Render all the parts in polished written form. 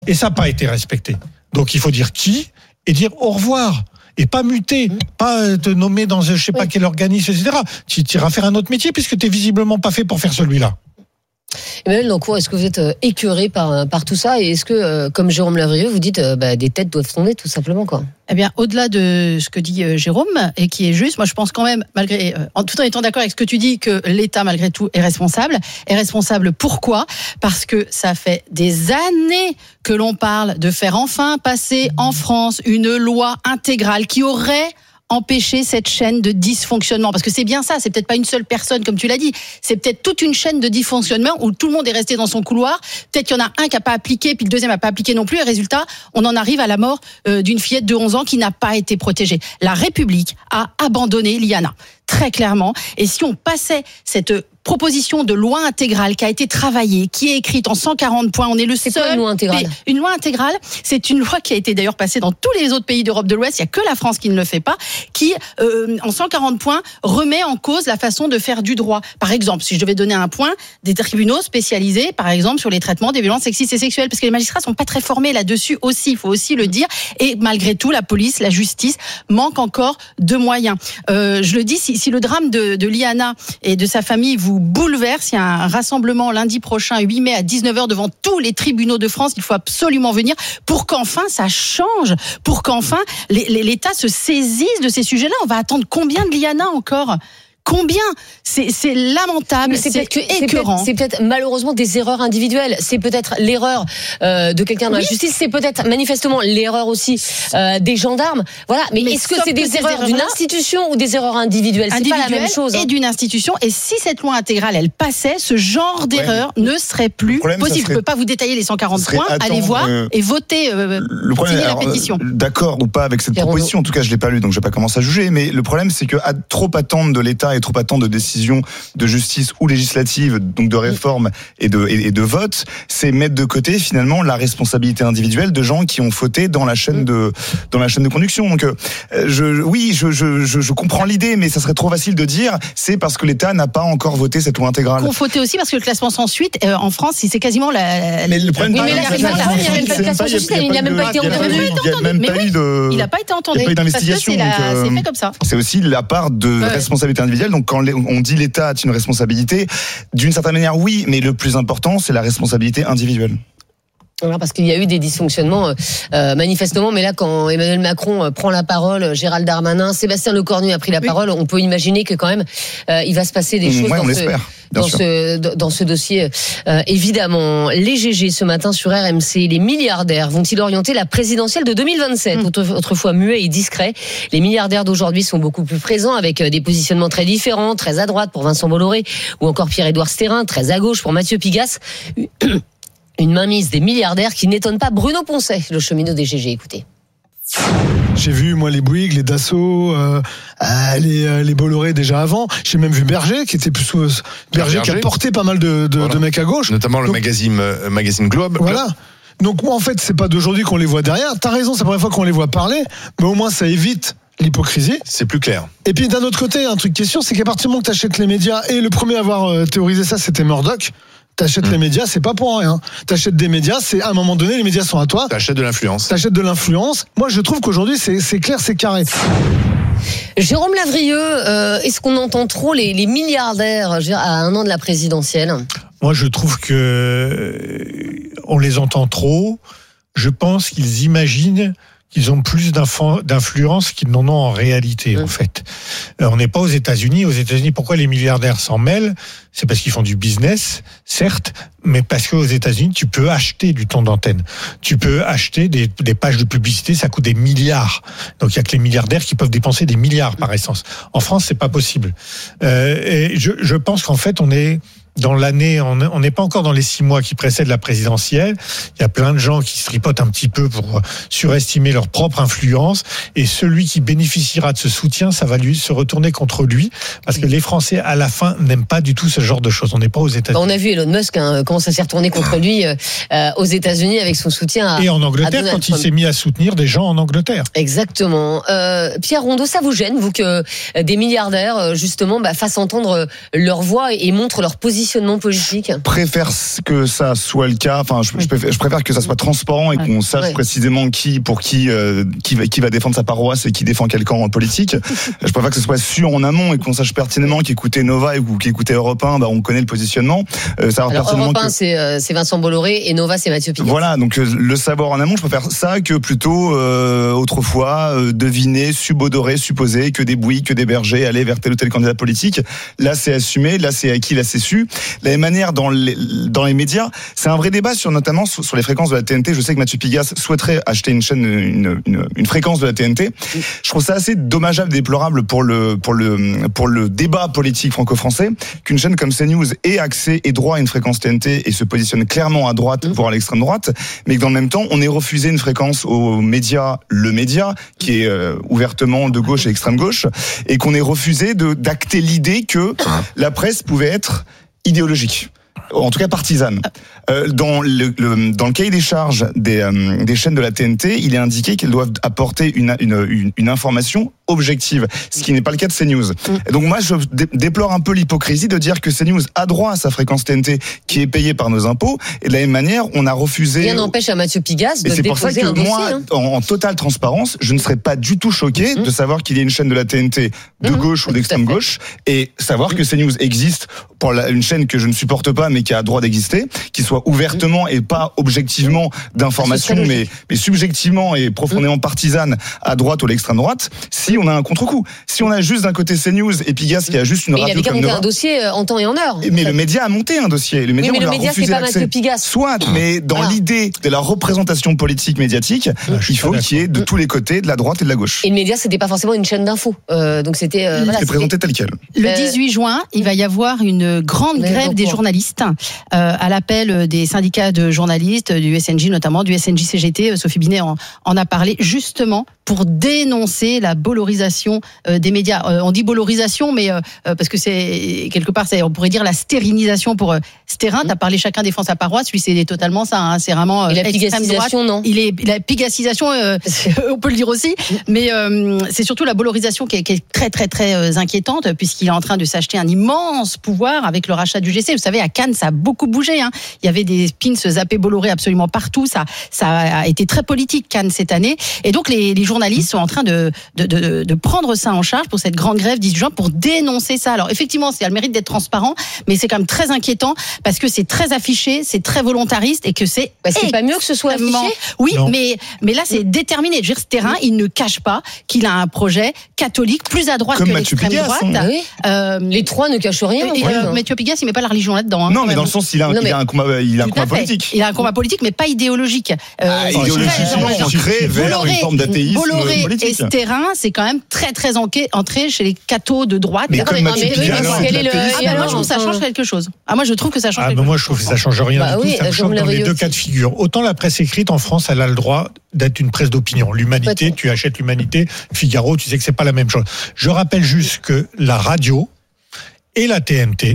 Et ça n'a pas été respecté. Donc il faut dire qui et dire au revoir. Et pas muter, pas te nommer dans je sais pas quel organisme, etc. Tu iras faire un autre métier puisque tu n'es visiblement pas fait pour faire celui-là. Emmanuel Dancourt, est-ce que vous êtes écœuré par tout ça, et est-ce que, comme Jérôme Lavrieux, vous dites des têtes doivent tomber tout simplement, quoi? Eh bien, au-delà de ce que dit Jérôme, et qui est juste, moi je pense quand même, malgré, tout en étant d'accord avec ce que tu dis, que l'État malgré tout est responsable. Est responsable pourquoi ? Parce que ça fait des années que l'on parle de faire enfin passer en France une loi intégrale qui aurait empêcher cette chaîne de dysfonctionnement. Parce que c'est bien ça, c'est peut-être pas une seule personne, comme tu l'as dit, c'est peut-être toute une chaîne de dysfonctionnement où tout le monde est resté dans son couloir, peut-être qu'il y en a un qui n'a pas appliqué, puis le deuxième n'a pas appliqué non plus, et résultat, on en arrive à la mort d'une fillette de 11 ans qui n'a pas été protégée. La République a abandonné Liana, très clairement, et si on passait cette proposition de loi intégrale qui a été travaillée, qui est écrite en 140 points. On est le seul. C'est quoi une loi intégrale ? Une loi intégrale, c'est une loi qui a été d'ailleurs passée dans tous les autres pays d'Europe de l'Ouest. Il y a que la France qui ne le fait pas, qui en 140 points remet en cause la façon de faire du droit. Par exemple, si je devais donner un point, des tribunaux spécialisés, par exemple, sur les traitements des violences sexistes et sexuelles, parce que les magistrats sont pas très formés là-dessus aussi. Il faut aussi le dire. Et malgré tout, la police, la justice manquent encore de moyens. Je le dis, si le drame de Liana et de sa famille vous bouleverse, il y a un rassemblement lundi prochain, 8 mai à 19h devant tous les tribunaux de France. Il faut absolument venir pour qu'enfin ça change, pour qu'enfin l'État se saisisse de ces sujets-là. On va attendre combien de Liana encore ? Combien ? C'est lamentable, c'est écœurant. C'est peut-être malheureusement des erreurs individuelles. C'est peut-être l'erreur de quelqu'un dans la justice. C'est peut-être manifestement l'erreur aussi des gendarmes. Voilà. Mais est-ce que c'est des erreurs d'une institution ou des erreurs individuelles ? C'est pas la même chose. Et d'une institution. Et si cette loi intégrale, elle passait, ce genre d'erreur ne serait plus possible. Je ne peux pas vous détailler les 140 points. Allez voir et votez. Le problème, signer la pétition. D'accord ou pas avec cette proposition. En tout cas, je l'ai pas lu, donc je vais pas commencer à juger. Mais le problème, c'est que à trop attendre de l'État et trop attendre de décisions de justice ou législatives, donc de réformes et de votes, c'est mettre de côté finalement la responsabilité individuelle de gens qui ont fauté dans la chaîne de conduction. Donc je comprends l'idée, mais ça serait trop facile de dire c'est parce que l'État n'a pas encore voté cette loi intégrale. Qu'on fautait aussi parce que le classement sans suite en France, c'est quasiment la. Mais le problème, il n'a même pas été entendu. Il n'a pas été entendu. Il n'y a pas eu d'investigation. C'est fait comme ça. C'est aussi la part de responsabilité individuelle. Donc quand on dit l'État a une responsabilité, d'une certaine manière oui, mais le plus important c'est la responsabilité individuelle. Voilà, parce qu'il y a eu des dysfonctionnements manifestement, mais là quand Emmanuel Macron prend la parole, Gérald Darmanin, Sébastien Lecornu a pris la parole, on peut imaginer que quand même il va se passer des choses dans ce dossier. Évidemment, les GG ce matin sur RMC, les milliardaires vont-ils orienter la présidentielle de 2027 ? Autrefois muets et discrets, les milliardaires d'aujourd'hui sont beaucoup plus présents avec des positionnements très différents, très à droite pour Vincent Bolloré ou encore Pierre-Édouard Stérin, très à gauche pour Mathieu Pigasse. Une mainmise des milliardaires qui n'étonne pas Bruno Poncet, le cheminot des GG. Écoutez. J'ai vu moi les Bouygues, les Dassault, les Bolloré déjà avant. J'ai même vu Berger qui était plus Berger qui a porté pas mal de mecs à gauche, notamment le magazine Globe. Voilà. Donc moi en fait c'est pas d'aujourd'hui qu'on les voit derrière. T'as raison, c'est la première fois qu'on les voit parler, mais au moins ça évite l'hypocrisie. C'est plus clair. Et puis d'un autre côté, un truc qui est sûr, c'est qu'à partir du moment que t'achètes les médias, et le premier à avoir théorisé ça, c'était Murdoch. T'achètes les médias, c'est pas pour rien. T'achètes des médias, c'est à un moment donné, les médias sont à toi. T'achètes de l'influence. Moi, je trouve qu'aujourd'hui, c'est clair, c'est carré. Jérôme Lavrieux, est-ce qu'on entend trop les milliardaires à un an de la présidentielle ? Moi, je trouve que on les entend trop. Je pense qu'ils imaginent qu'ils ont plus d'influence qu'ils n'en ont en réalité, en fait. On n'est pas aux États-Unis. Aux États-Unis, pourquoi les milliardaires s'en mêlent ? C'est parce qu'ils font du business, certes, mais parce qu'aux États-Unis, tu peux acheter du temps d'antenne. Tu peux acheter des pages de publicité, ça coûte des milliards. Donc, il y a que les milliardaires qui peuvent dépenser des milliards par essence. En France, c'est pas possible. Et je pense qu'en fait, on est dans l'année, on n'est pas encore dans les 6 mois qui précèdent la présidentielle. Il y a plein de gens qui se tripotent un petit peu pour surestimer leur propre influence. Et celui qui bénéficiera de ce soutien, ça va lui se retourner contre lui. Parce que les Français, à la fin, n'aiment pas du tout ce genre de choses. On n'est pas aux États-Unis. On a vu Elon Musk, comment ça s'est retourné contre lui aux États-Unis avec son soutien et en Angleterre, quand il s'est mis à soutenir des gens en Angleterre. Exactement. Pierre Rondeau, ça vous gêne, vous, que des milliardaires, justement, fassent entendre leur voix et montrent leur position positionnement politique. Je préfère que ça soit le cas. Enfin, je préfère que ça soit transparent et qu'on sache précisément qui va défendre sa paroisse et qui défend quel camp politique. Je préfère que ce soit sûr en amont et qu'on sache pertinemment qu'écouter Nova ou qu'écouter Europe 1, on connaît le positionnement. Alors Europe 1, c'est Vincent Bolloré et Nova, c'est Mathieu Pigasse. Voilà, donc le savoir en amont, je préfère ça que plutôt autrefois deviner, subodorer, supposer que des Bouygues, que des Berger allaient vers tel ou tel candidat politique. Là, c'est assumé, là, c'est acquis, là, c'est su. De la même manière, dans les médias, c'est un vrai débat notamment sur les fréquences de la TNT. Je sais que Mathieu Pigasse souhaiterait acheter une chaîne, une fréquence de la TNT. Je trouve ça assez dommageable, déplorable pour le débat politique franco-français qu'une chaîne comme CNews ait accès et droit à une fréquence TNT et se positionne clairement à droite, voire à l'extrême droite, mais que dans le même temps, on ait refusé une fréquence aux médias, le média, qui est ouvertement de gauche et extrême gauche, et qu'on ait refusé d'acter l'idée que la presse pouvait être idéologique. En tout cas partisane. Dans le cahier des charges des chaînes de la TNT, il est indiqué qu'elles doivent apporter une information objective, ce qui n'est pas le cas de CNews. Donc moi, je déplore un peu l'hypocrisie de dire que CNews a droit à sa fréquence TNT qui est payée par nos impôts, et de la même manière, on a refusé... Rien n'empêche à Mathieu Pigasse de déposer un dossier. Et c'est pour ça que moi, en totale transparence, je ne serais pas du tout choqué de savoir qu'il y a une chaîne de la TNT de gauche ou d'extrême gauche, et savoir que CNews existe pour une chaîne que je ne supporte pas, mais qui a droit d'exister, qui soit ouvertement et pas objectivement d'information, mais subjectivement et profondément partisane à droite ou à l'extrême droite, si on a un contre-coup. Si on a juste d'un côté CNews et Pigasse qui a juste une radio comme Nova... Il avait qu'à monter un dossier en temps et en heure. Mais le média a monté un dossier. Le média, c'est pas Mathieu Pigasse. Soit, mais dans l'idée de la représentation politique médiatique, il faut qu'il y ait de tous les côtés, de la droite et de la gauche. Et le média, c'était pas forcément une chaîne d'infos. Donc c'était... c'était présenté tel quel. Le 18 juin, il va y avoir une grande grève des journalistes à l'appel des syndicats de journalistes, du SNJ notamment, du SNJ-CGT. Sophie Binet en a parlé justement pour dénoncer la bollorisation des médias. On dit bollorisation, mais parce que c'est quelque part, on pourrait dire la stérinisation pour Stérin. T'as parlé chacun défend sa paroisse. Lui, c'est totalement ça. Hein. C'est vraiment et la pigassisation, non. La pigassisation, on peut le dire aussi. Mais c'est surtout la bollorisation qui est très très très inquiétante, puisqu'il est en train de s'acheter un immense pouvoir avec le rachat du GC. Vous savez, à Cannes, ça a beaucoup bougé. Hein. Il y avait des pins zappés Bolloré absolument partout. Ça a été très politique Cannes cette année. Et donc les journalistes sont en train de prendre ça en charge pour cette grande grève 18 juin pour dénoncer ça. Alors effectivement, c'est le mérite d'être transparent, mais c'est quand même très inquiétant parce que c'est très affiché, c'est très volontariste et que c'est pas mieux que ce soit affiché. Oui, mais là c'est déterminé. Je veux dire, ce terrain, il ne cache pas qu'il a un projet catholique plus à droite comme que Mathieu l'extrême Pigasse, droite. Les trois ne cachent rien. Mathieu Pigasse, il met pas la religion là-dedans. Hein, non, mais dans le sens, il a un combat politique. Il a un combat politique, mais pas idéologique. Idéologiquement ancré vers une forme d'athéisme Bolloré politique. Et Stérin, c'est quand même très très entré chez les cathos de droite. Mais comme Mathieu Pigasse, moi je trouve que ça change quelque chose. Moi je trouve que ça change quelque chose. Moi je trouve que ça change rien du tout. Ça me choque dans les deux cas de figure. Autant la presse écrite en France, elle a le droit d'être une presse d'opinion. L'Humanité, tu achètes l'Humanité, Figaro, tu sais que c'est pas la même chose. Je rappelle juste que la radio et la TNT,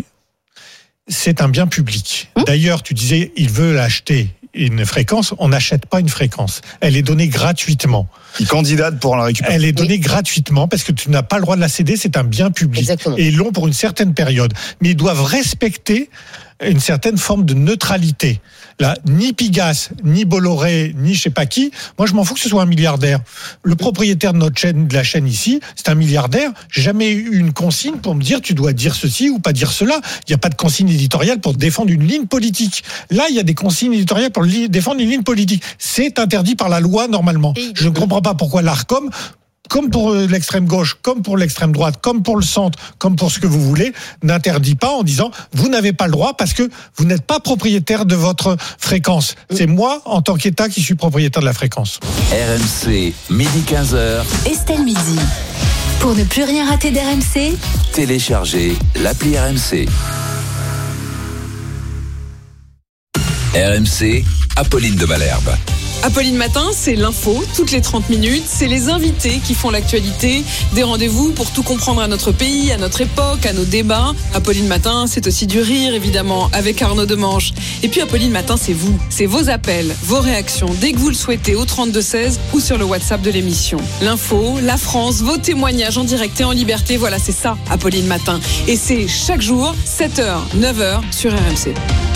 c'est un bien public. D'ailleurs, tu disais, ils veulent acheter une fréquence. On n'achète pas une fréquence. Elle est donnée gratuitement. Ils candidatent pour la récupérer. Elle est donnée gratuitement parce que tu n'as pas le droit de la céder. C'est un bien public. Exactement. Et ils l'ont pour une certaine période. Mais ils doivent respecter une certaine forme de neutralité. Là, ni Pigasse, ni Bolloré, ni je sais pas qui, moi je m'en fous que ce soit un milliardaire. Le propriétaire de notre chaîne, de la chaîne ici, c'est un milliardaire. J'ai jamais eu une consigne pour me dire tu dois dire ceci ou pas dire cela. Il n'y a pas de consigne éditoriale pour défendre une ligne politique. Là, il y a des consignes éditoriales pour défendre une ligne politique. C'est interdit par la loi normalement. Je ne comprends pas pourquoi l'Arcom, comme pour l'extrême gauche, comme pour l'extrême droite, comme pour le centre, comme pour ce que vous voulez, n'interdit pas en disant vous n'avez pas le droit parce que vous n'êtes pas propriétaire de votre fréquence. C'est moi, en tant qu'État, qui suis propriétaire de la fréquence. RMC, midi 15h. Estelle Midi. Pour ne plus rien rater d'RMC, téléchargez l'appli RMC. RMC, Apolline de Malherbe. Apolline Matin, c'est l'info, toutes les 30 minutes. C'est les invités qui font l'actualité. Des rendez-vous pour tout comprendre à notre pays, à notre époque, à nos débats. Apolline Matin, c'est aussi du rire, évidemment, avec Arnaud Demanche. Et puis Apolline Matin, c'est vous. C'est vos appels, vos réactions, dès que vous le souhaitez, au 32-16 ou sur le WhatsApp de l'émission. L'info, la France, vos témoignages en direct et en liberté. Voilà, c'est ça, Apolline Matin. Et c'est chaque jour, 7h, 9h sur RMC.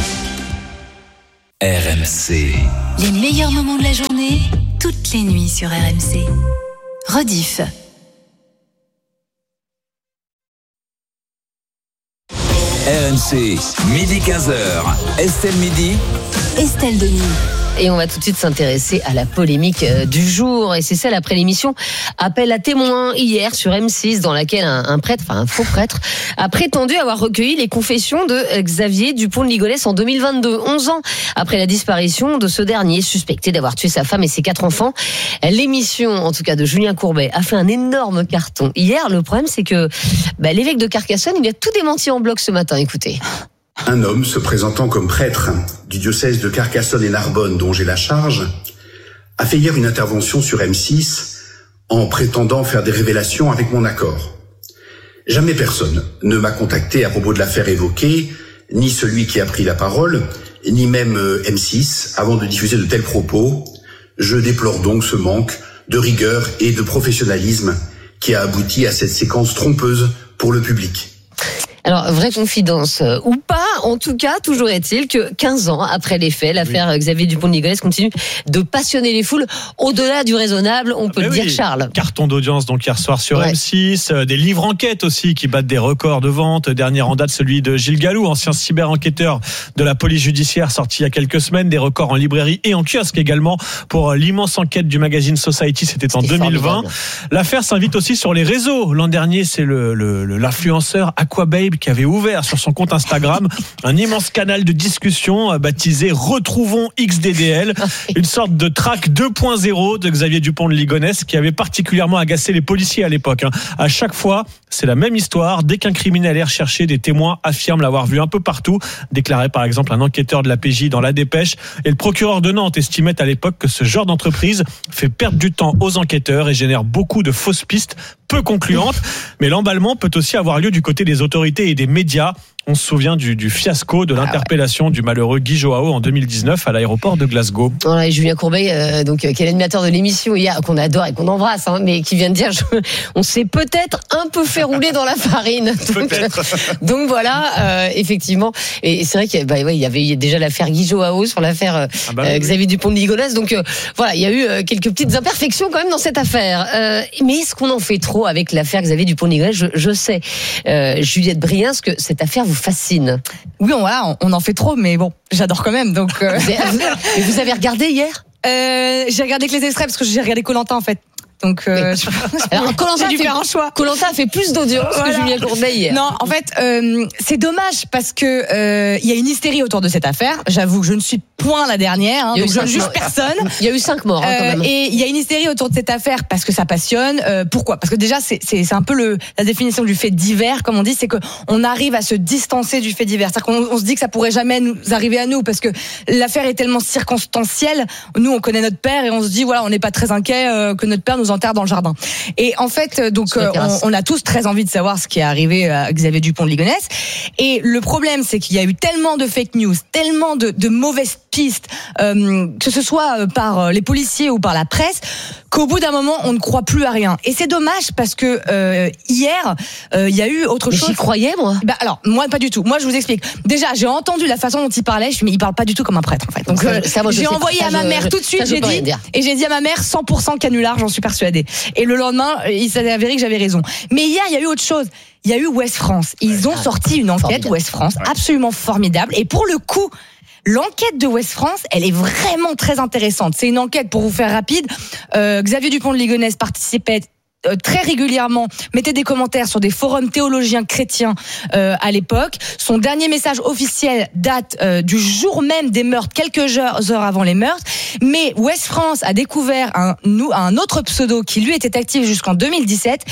RMC. Les meilleurs moments de la journée, toutes les nuits sur RMC. Rediff. RMC, midi 15h. Estelle Midi. Estelle Denis. Et on va tout de suite s'intéresser à la polémique du jour. Et c'est celle après l'émission Appel à témoins hier sur M6, dans laquelle un prêtre, enfin un faux prêtre, a prétendu avoir recueilli les confessions de Xavier Dupont de Ligonnès en 2022, 11 ans après la disparition de ce dernier, suspecté d'avoir tué sa femme et ses 4 enfants. L'émission, en tout cas de Julien Courbet, a fait un énorme carton hier. Le problème, c'est que l'évêque de Carcassonne, il a tout démenti en bloc ce matin. Écoutez. Un homme se présentant comme prêtre du diocèse de Carcassonne et Narbonne, dont j'ai la charge, a fait hier une intervention sur M6 en prétendant faire des révélations avec mon accord. Jamais personne ne m'a contacté à propos de l'affaire évoquée, ni celui qui a pris la parole, ni même M6, avant de diffuser de tels propos. Je déplore donc ce manque de rigueur et de professionnalisme qui a abouti à cette séquence trompeuse pour le public. Alors, vraie confidence ou pas, en tout cas, toujours est-il que 15 ans après les faits, l'affaire Xavier Dupont de Ligonnès continue de passionner les foules au-delà du raisonnable, on peut le dire, Charles. Carton d'audience donc hier soir sur M6, des livres enquêtes aussi qui battent des records de vente. Dernier en date, celui de Gilles Gallou, ancien cyber-enquêteur de la police judiciaire, sorti il y a quelques semaines, des records en librairie et en kiosque également pour l'immense enquête du magazine Society, c'était en 2020. Formidable. L'affaire s'invite aussi sur les réseaux. L'an dernier, c'est l'influenceur Aquababe qui avait ouvert sur son compte Instagram un immense canal de discussion baptisé Retrouvons XDDL, une sorte de track 2.0 de Xavier Dupont de Ligonnès qui avait particulièrement agacé les policiers à l'époque. À chaque fois, c'est la même histoire. Dès qu'un criminel est recherché, des témoins affirment l'avoir vu un peu partout, déclarait par exemple un enquêteur de la PJ dans La Dépêche. Et le procureur de Nantes estimait à l'époque que ce genre d'entreprise fait perdre du temps aux enquêteurs et génère beaucoup de fausses pistes peu concluantes. Mais l'emballement peut aussi avoir lieu du côté des autorités et des médias. On se souvient du fiasco de l'interpellation du malheureux Guy Joao en 2019 à l'aéroport de Glasgow. Voilà, et Julien Courbet, qui est l'animateur de l'émission hier, qu'on adore et qu'on embrasse, mais qui vient de dire on s'est peut-être un peu fait rouler dans la farine. Donc voilà, effectivement. Et c'est vrai qu'il y avait déjà l'affaire Guy Joao sur l'affaire Xavier Dupont de Ligonnès. Donc voilà, il y a eu quelques petites imperfections quand même dans cette affaire. Mais est-ce qu'on en fait trop avec l'affaire Xavier Dupont de Ligonnès ? Je sais, Juliette Briens, que cette affaire vous fascine. Oui, on en fait trop, mais bon, j'adore quand même. Donc, vous avez regardé hier ? J'ai regardé que les extraits parce que j'ai regardé Koh-Lanta en fait. Donc, alors, Koh-Lanta j'ai dû faire un choix. Koh-Lanta a fait plus d'audience que Julien Courbet hier. Non, en fait, c'est dommage parce que il y a une hystérie autour de cette affaire. J'avoue que je ne suis point la dernière, donc je ne juge personne. Il y a eu 5 morts quand même. Et il y a une hystérie autour de cette affaire parce que ça passionne. Pourquoi ? Parce que déjà, c'est un peu la définition du fait divers, comme on dit, c'est que on arrive à se distancer du fait divers. C'est-à-dire qu'on se dit que ça pourrait jamais nous arriver à nous parce que l'affaire est tellement circonstancielle. Nous, on connaît notre père et on se dit voilà, on n'est pas très inquiet que notre père nous enterre dans le jardin. Et en fait, donc on a tous très envie de savoir ce qui est arrivé à Xavier Dupont de Ligonnès. Et le problème, c'est qu'il y a eu tellement de fake news, tellement de mauvaises pistes, que ce soit par les policiers ou par la presse, qu'au bout d'un moment, on ne croit plus à rien. Et c'est dommage parce que hier, il y a eu autre chose. J'y croyais, moi. Alors, moi, pas du tout. Moi, je vous explique. Déjà, j'ai entendu la façon dont il parlait. Mais il parle pas du tout comme un prêtre, en fait. Donc, j'ai envoyé à ma mère tout de suite. J'ai dit à ma mère 100% canular, j'en suis persuadée. Et le lendemain, il s'est avéré que j'avais raison. Mais hier, il y a eu autre chose. Il y a eu Ouest France. Ils ont sorti une enquête, Ouest France, absolument formidable. Et pour le coup, l'enquête de Ouest France, elle est vraiment très intéressante. C'est une enquête, pour vous faire rapide, Xavier Dupont de Ligonnès participait très régulièrement, mettait des commentaires sur des forums théologiens chrétiens à l'époque. Son dernier message officiel date du jour même des meurtres, quelques heures avant les meurtres. Mais Ouest France a découvert un autre pseudo qui lui était actif jusqu'en 2017.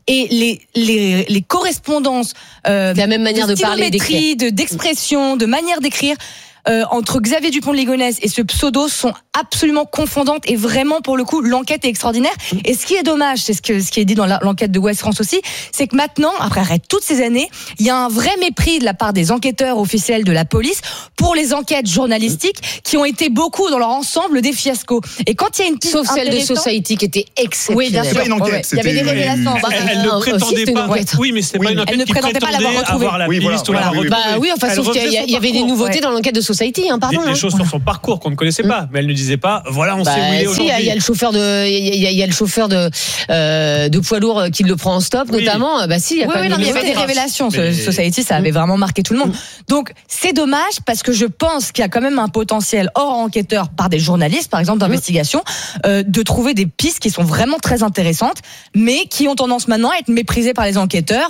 Et les correspondances la même manière de parler, d'expression, de manière d'écrire entre Xavier Dupont de Ligonnès et ce pseudo sont absolument confondantes et vraiment pour le coup l'enquête est extraordinaire. Et ce qui est dommage, c'est ce qui est dit dans l'enquête de Ouest France aussi, c'est que maintenant, après toutes ces années, il y a un vrai mépris de la part des enquêteurs officiels de la police pour les enquêtes journalistiques qui ont été beaucoup dans leur ensemble des fiascos. Et quand il y a une piste sauf celle de Society qui était excellente. Oui, bien sûr. Pas une enquête. Il y avait des révélations. Elle ne prétendait pas. Oui, mais c'était pas une enquête. Elle ne prétendait pas l'avoir retrouvée. Oui, enfin, sauf qu'il y avait des nouveautés dans l'enquête de Society, pardon. Des choses sur son parcours qu'on ne connaissait pas, mais elle ne disait pas. Voilà, on sait où il est aujourd'hui. Il y a le chauffeur de poids lourd qui le prend en stop, notamment. Il y avait des révélations. Society, ça avait vraiment marqué tout le monde. Donc, c'est dommage parce que je pense qu'il y a quand même un potentiel hors enquêteur par des journalistes, par exemple, d'investigation, de trouver des pistes qui sont vraiment très intéressantes, mais qui ont tendance maintenant à être méprisées par les enquêteurs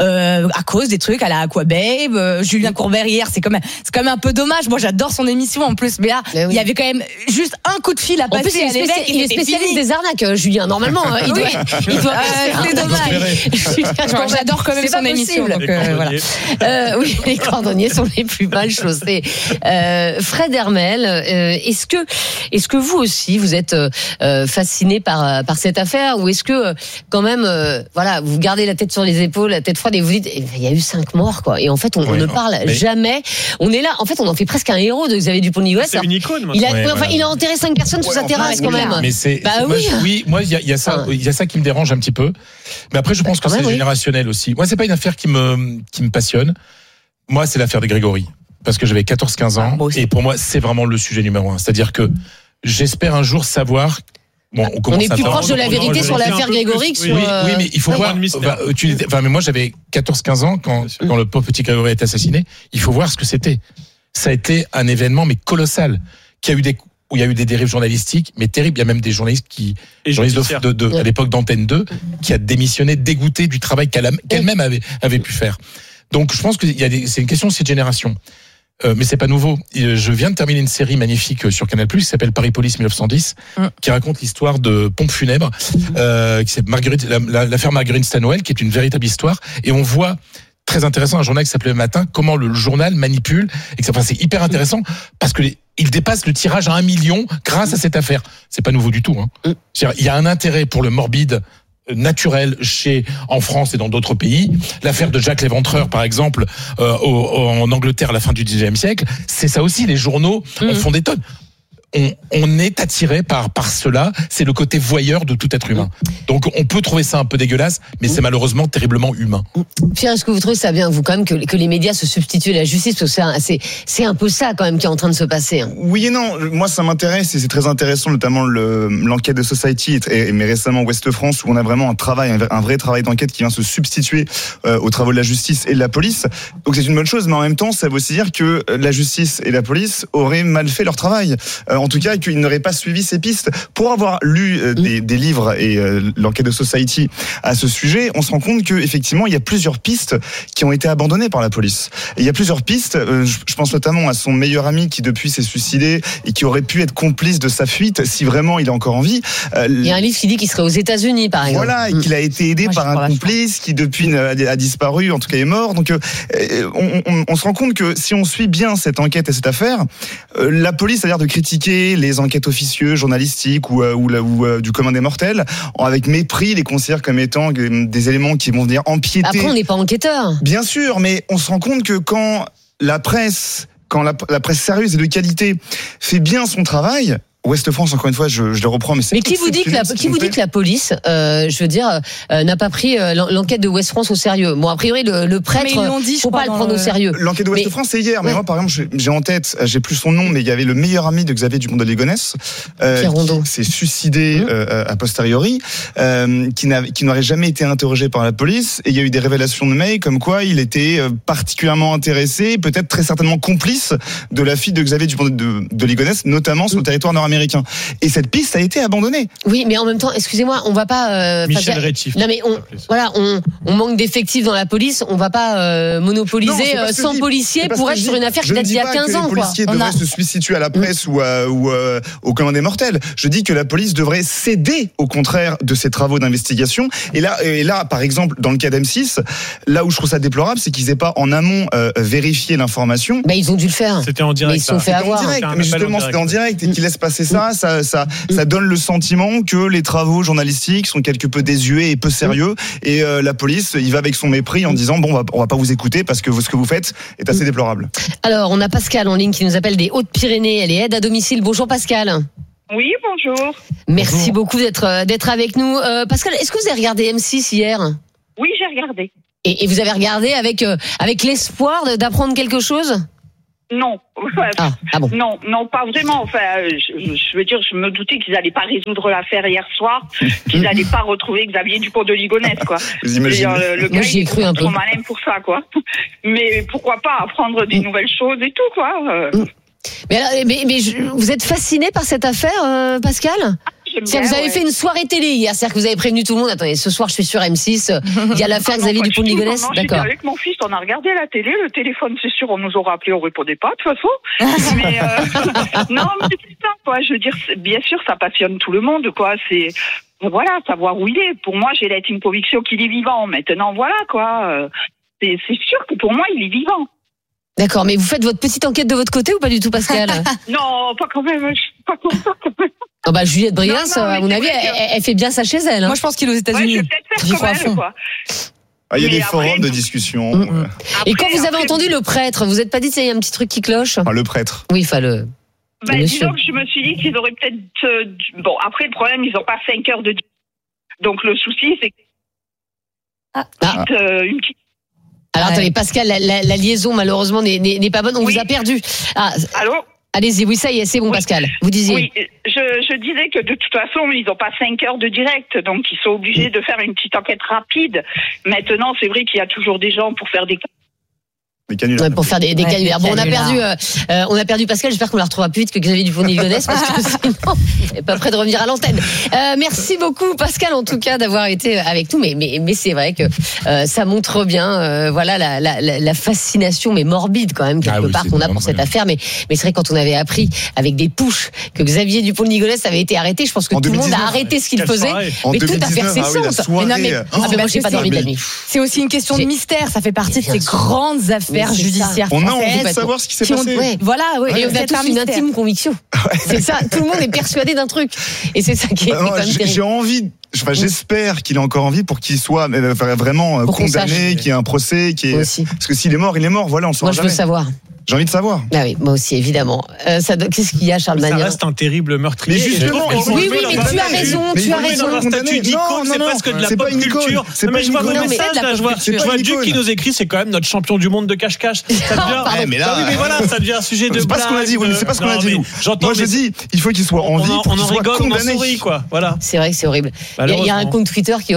à cause des trucs à la Aquababe. Julien Courbet hier, c'est quand même un peu dommage. Moi, j'adore son émission en plus, mais là, il y avait quand même juste un coup de fil à passer à l'évêque. Il est spécialiste des arnaques, Julien. Normalement, il doit. C'est dommage. J'adore quand même son émission. Donc, voilà. Oui, les cordonniers sont les plus mal chaussés. Fred Hermel, est-ce que vous aussi vous êtes fasciné par cette affaire, ou est-ce que quand même, vous gardez la tête sur les épaules, la tête froide, et vous dites, il y a eu 5 morts, quoi. Et en fait, on ne parle jamais. On est là. En fait, on en fait presque un héros de Xavier Dupont de Ligonnès. C'est une icône. Il a enterré 5 personnes sous sa terrasse, quand même. Mais c'est. Moi, il y a ça qui me dérange un petit peu. Mais après, je pense que c'est générationnel aussi. Moi, c'est pas une affaire qui me passionne. Moi, c'est l'affaire des Grégory. Parce que j'avais 14-15 ans. Et pour moi, c'est vraiment le sujet numéro 1. C'est-à-dire que j'espère un jour savoir. Bon, on est plus proche de la vérité sur l'affaire Grégory que sur. Oui, mais il faut voir. Mais moi, j'avais 14-15 ans quand le pauvre petit Grégory a été assassiné. Il faut voir ce que c'était. Ça a été un événement, mais colossal, où il y a eu des dérives journalistiques, mais terribles. Il y a même des journalistes à l'époque d'Antenne 2, qui a démissionné, dégoûté du travail qu'elle-même avait pu faire. Donc, je pense que c'est une question de cette génération. Mais c'est pas nouveau. Je viens de terminer une série magnifique sur Canal+, qui s'appelle Paris Police 1910, qui raconte l'histoire de pompes funèbres, qui s'appelle l'affaire Marguerite Stanwell, qui est une véritable histoire. Et on voit, très intéressant, un journal qui s'appelait Le Matin, comment le journal manipule. C'est hyper intéressant parce que il dépasse le tirage à 1 million grâce à cette affaire. C'est pas nouveau du tout. Il y a un intérêt pour le morbide naturel en France et dans d'autres pays. L'affaire de Jacques Léventreur, par exemple, en Angleterre à la fin du XIXe siècle, c'est ça aussi. Les journaux en font des tonnes. On est attiré par cela. C'est le côté voyeur de tout être humain. Donc on peut trouver ça un peu dégueulasse, mais c'est malheureusement terriblement humain. Pierre, est-ce que vous trouvez ça bien, vous, quand même, que les médias se substituent à la justice? Parce que c'est un peu ça, quand même, qui est en train de se passer. Oui et non. Moi, ça m'intéresse, et c'est très intéressant, notamment l'enquête de Society, mais récemment Ouest France, où on a vraiment un vrai travail d'enquête qui vient se substituer aux travaux de la justice et de la police. Donc c'est une bonne chose, mais en même temps, ça veut aussi dire que la justice et la police auraient mal fait leur travail. En tout cas, qu'ils n'auraient pas suivi ces pistes. Pour avoir lu des livres et l'enquête de Society à ce sujet, on se rend compte qu'effectivement, il y a plusieurs pistes qui ont été abandonnées par la police. Et il y a plusieurs pistes, je pense notamment à son meilleur ami qui depuis s'est suicidé et qui aurait pu être complice de sa fuite si vraiment il est encore en vie. Il y a un livre qui dit qu'il serait aux États-Unis, par exemple. Voilà, et qu'il a été aidé par un complice qui depuis a disparu, en tout cas est mort. Donc on se rend compte que si on suit bien cette enquête et cette affaire, la police a l'air de critiquer les enquêtes officieuses, journalistiques ou du commun des mortels, avec mépris, les considère comme étant des éléments qui vont venir empiéter. Après, on n'est pas enquêteur. Bien sûr, mais on se rend compte que quand la presse sérieuse et de qualité fait bien son travail, Ouest France, encore une fois, je le reprends, mais c'est. Mais qui vous dit que la police, n'a pas pris l'enquête de Ouest France au sérieux? Bon, a priori, le prêtre, faut pas le prendre au sérieux. L'enquête de Ouest France, c'est hier. Mais moi, par exemple, j'ai en tête, j'ai plus son nom, mais il y avait le meilleur ami de Xavier Dupont de Ligonnès, qui s'est suicidé a posteriori, qui n'aurait jamais été interrogé par la police. Et il y a eu des révélations de mails comme quoi il était particulièrement intéressé, peut-être très certainement complice de la fille de Xavier Dupont de Ligonnès, notamment sur le territoire nord-américain. américain. Et cette piste a été abandonnée. Oui, mais en même temps, excusez-moi, on va pas. Michel Rétif. Non, mais on manque d'effectifs dans la police. On va pas monopoliser 100 policiers pour être sur une affaire qui date d'il y a 15 ans. Les policiers devraient se substituer à la presse ou au commun des mortels. Je dis que la police devrait céder, au contraire, de ses travaux d'investigation. Et là, par exemple, dans le cas d'M6, là où je trouve ça déplorable, c'est qu'ils aient pas en amont vérifié l'information. Bah, ils ont dû le faire. C'était en direct. Mais ils se sont fait avoir. Mais justement, c'était en direct et qu'ils laissent passer ça donne le sentiment que les travaux journalistiques sont quelque peu désuets et peu sérieux. Et la police, il va avec son mépris en disant bon, on va pas vous écouter parce que ce que vous faites est assez déplorable. Alors, on a Pascal en ligne qui nous appelle des Hautes-Pyrénées. Elle est aide à domicile. Bonjour Pascal. Oui, bonjour. Merci beaucoup d'être avec nous. Pascal, est-ce que vous avez regardé M6 hier ? Oui, j'ai regardé. Et vous avez regardé avec l'espoir d'apprendre quelque chose ? Non. Ah bon. Non, pas vraiment. Enfin, je veux dire, je me doutais qu'ils n'allaient pas résoudre l'affaire hier soir, qu'ils n'allaient pas retrouver Xavier Dupont de Ligonnès, quoi. Vous imaginez ? Le gars, il est trop malin pour ça, quoi. Mais pourquoi pas apprendre des nouvelles choses et tout, quoi. Mais vous êtes fasciné par cette affaire, Pascal ? Vous avez fait une soirée télé hier, c'est-à-dire que vous avez prévenu tout le monde. Attendez, ce soir je suis sur M6, il y a l'affaire Xavier Dupont de Ligonnès. D'accord. Avec mon fils, on a regardé la télé, le téléphone, c'est sûr, on nous aura appelé, on répondait pas de toute façon. Mais non, mais c'est ça, quoi. Je veux dire, bien sûr, ça passionne tout le monde, quoi. C'est voilà, savoir où il est. Pour moi, j'ai l'intime conviction qu'il est vivant. Maintenant, voilà, quoi. C'est sûr que pour moi, il est vivant. D'accord, mais vous faites votre petite enquête de votre côté ou pas du tout, Pascal ? Non, pas quand même. Je suis pas comme ça, quand même. Oh bah Juliette Briens, à mon avis, elle fait bien ça chez elle. Hein. Moi, je pense qu'il est aux États-Unis. Ouais, je vais peut-être faire comme elle, quoi. Il y a des forums de discussion. Et quand vous avez entendu le prêtre, vous n'êtes pas dit qu'il y a un petit truc qui cloche ? Le prêtre. Oui, le. Disons que je me suis dit qu'ils auraient peut-être. Bon, après, le problème, ils n'ont pas 5 heures de. Donc, le souci, c'est. Une petite. Alors, attendez, Pascal, la liaison, malheureusement, n'est pas bonne. On vous a perdu. Allô ? Allez-y, oui, ça y est, c'est bon, Pascal. Vous disiez. Oui, je disais que de toute façon, ils n'ont pas 5 heures de direct, donc ils sont obligés de faire une petite enquête rapide. Maintenant, c'est vrai qu'il y a toujours des gens pour faire des canulars. Pour faire des canulars. Bon, on a perdu Pascal. J'espère qu'on la retrouvera plus vite que Xavier Dupont de Ligonnès, parce que sinon, on n'est pas prêt de revenir à l'antenne. Merci beaucoup, Pascal, en tout cas, d'avoir été avec nous. Mais c'est vrai que ça montre bien, voilà, la fascination, mais morbide quand même quelque part qu'on a pour cette affaire. Mais c'est vrai, quand on avait appris avec des pushs que Xavier Dupont de Ligonnès avait été arrêté, je pense que tout le monde a arrêté ce qu'il faisait. Mais tout affaire cessante. Moi, j'ai pas dormi de la nuit. C'est aussi une question de mystère. Ça fait partie de ces grandes affaires judiciaire française. On a envie de savoir ce qui s'est passé. Voilà, et on a tous une intime conviction. C'est ça, tout le monde est persuadé d'un truc. Et c'est ça qui est quand même terrible. J'ai envie, j'espère qu'il a encore envie pour qu'il soit vraiment condamné, qu'il y ait un procès, parce que s'il est mort, il est mort. Voilà, on le saura jamais. Moi, je veux savoir. J'ai envie de savoir. Ah oui, moi aussi, évidemment. Qu'est-ce qu'il y a, Charles Magnin ? Ça reste un terrible meurtrier. Mais justement, oui, mais tu as raison, tu as raison. Dans un statut d'icône, c'est presque de la pop culture. Mais je vois vos messages, là, je vois Duc qui nous écrit, c'est quand même notre champion du monde de cache-cache. Ça devient, mais voilà, ça devient un sujet de blague. C'est pas ce qu'on a dit, oui, mais c'est pas ce qu'on a dit, nous. Moi, je dis, il faut qu'il soit en vie pour qu'il soit condamné. On en sourit, quoi. Voilà. C'est vrai que c'est horrible. Il y a un compte Twitter qui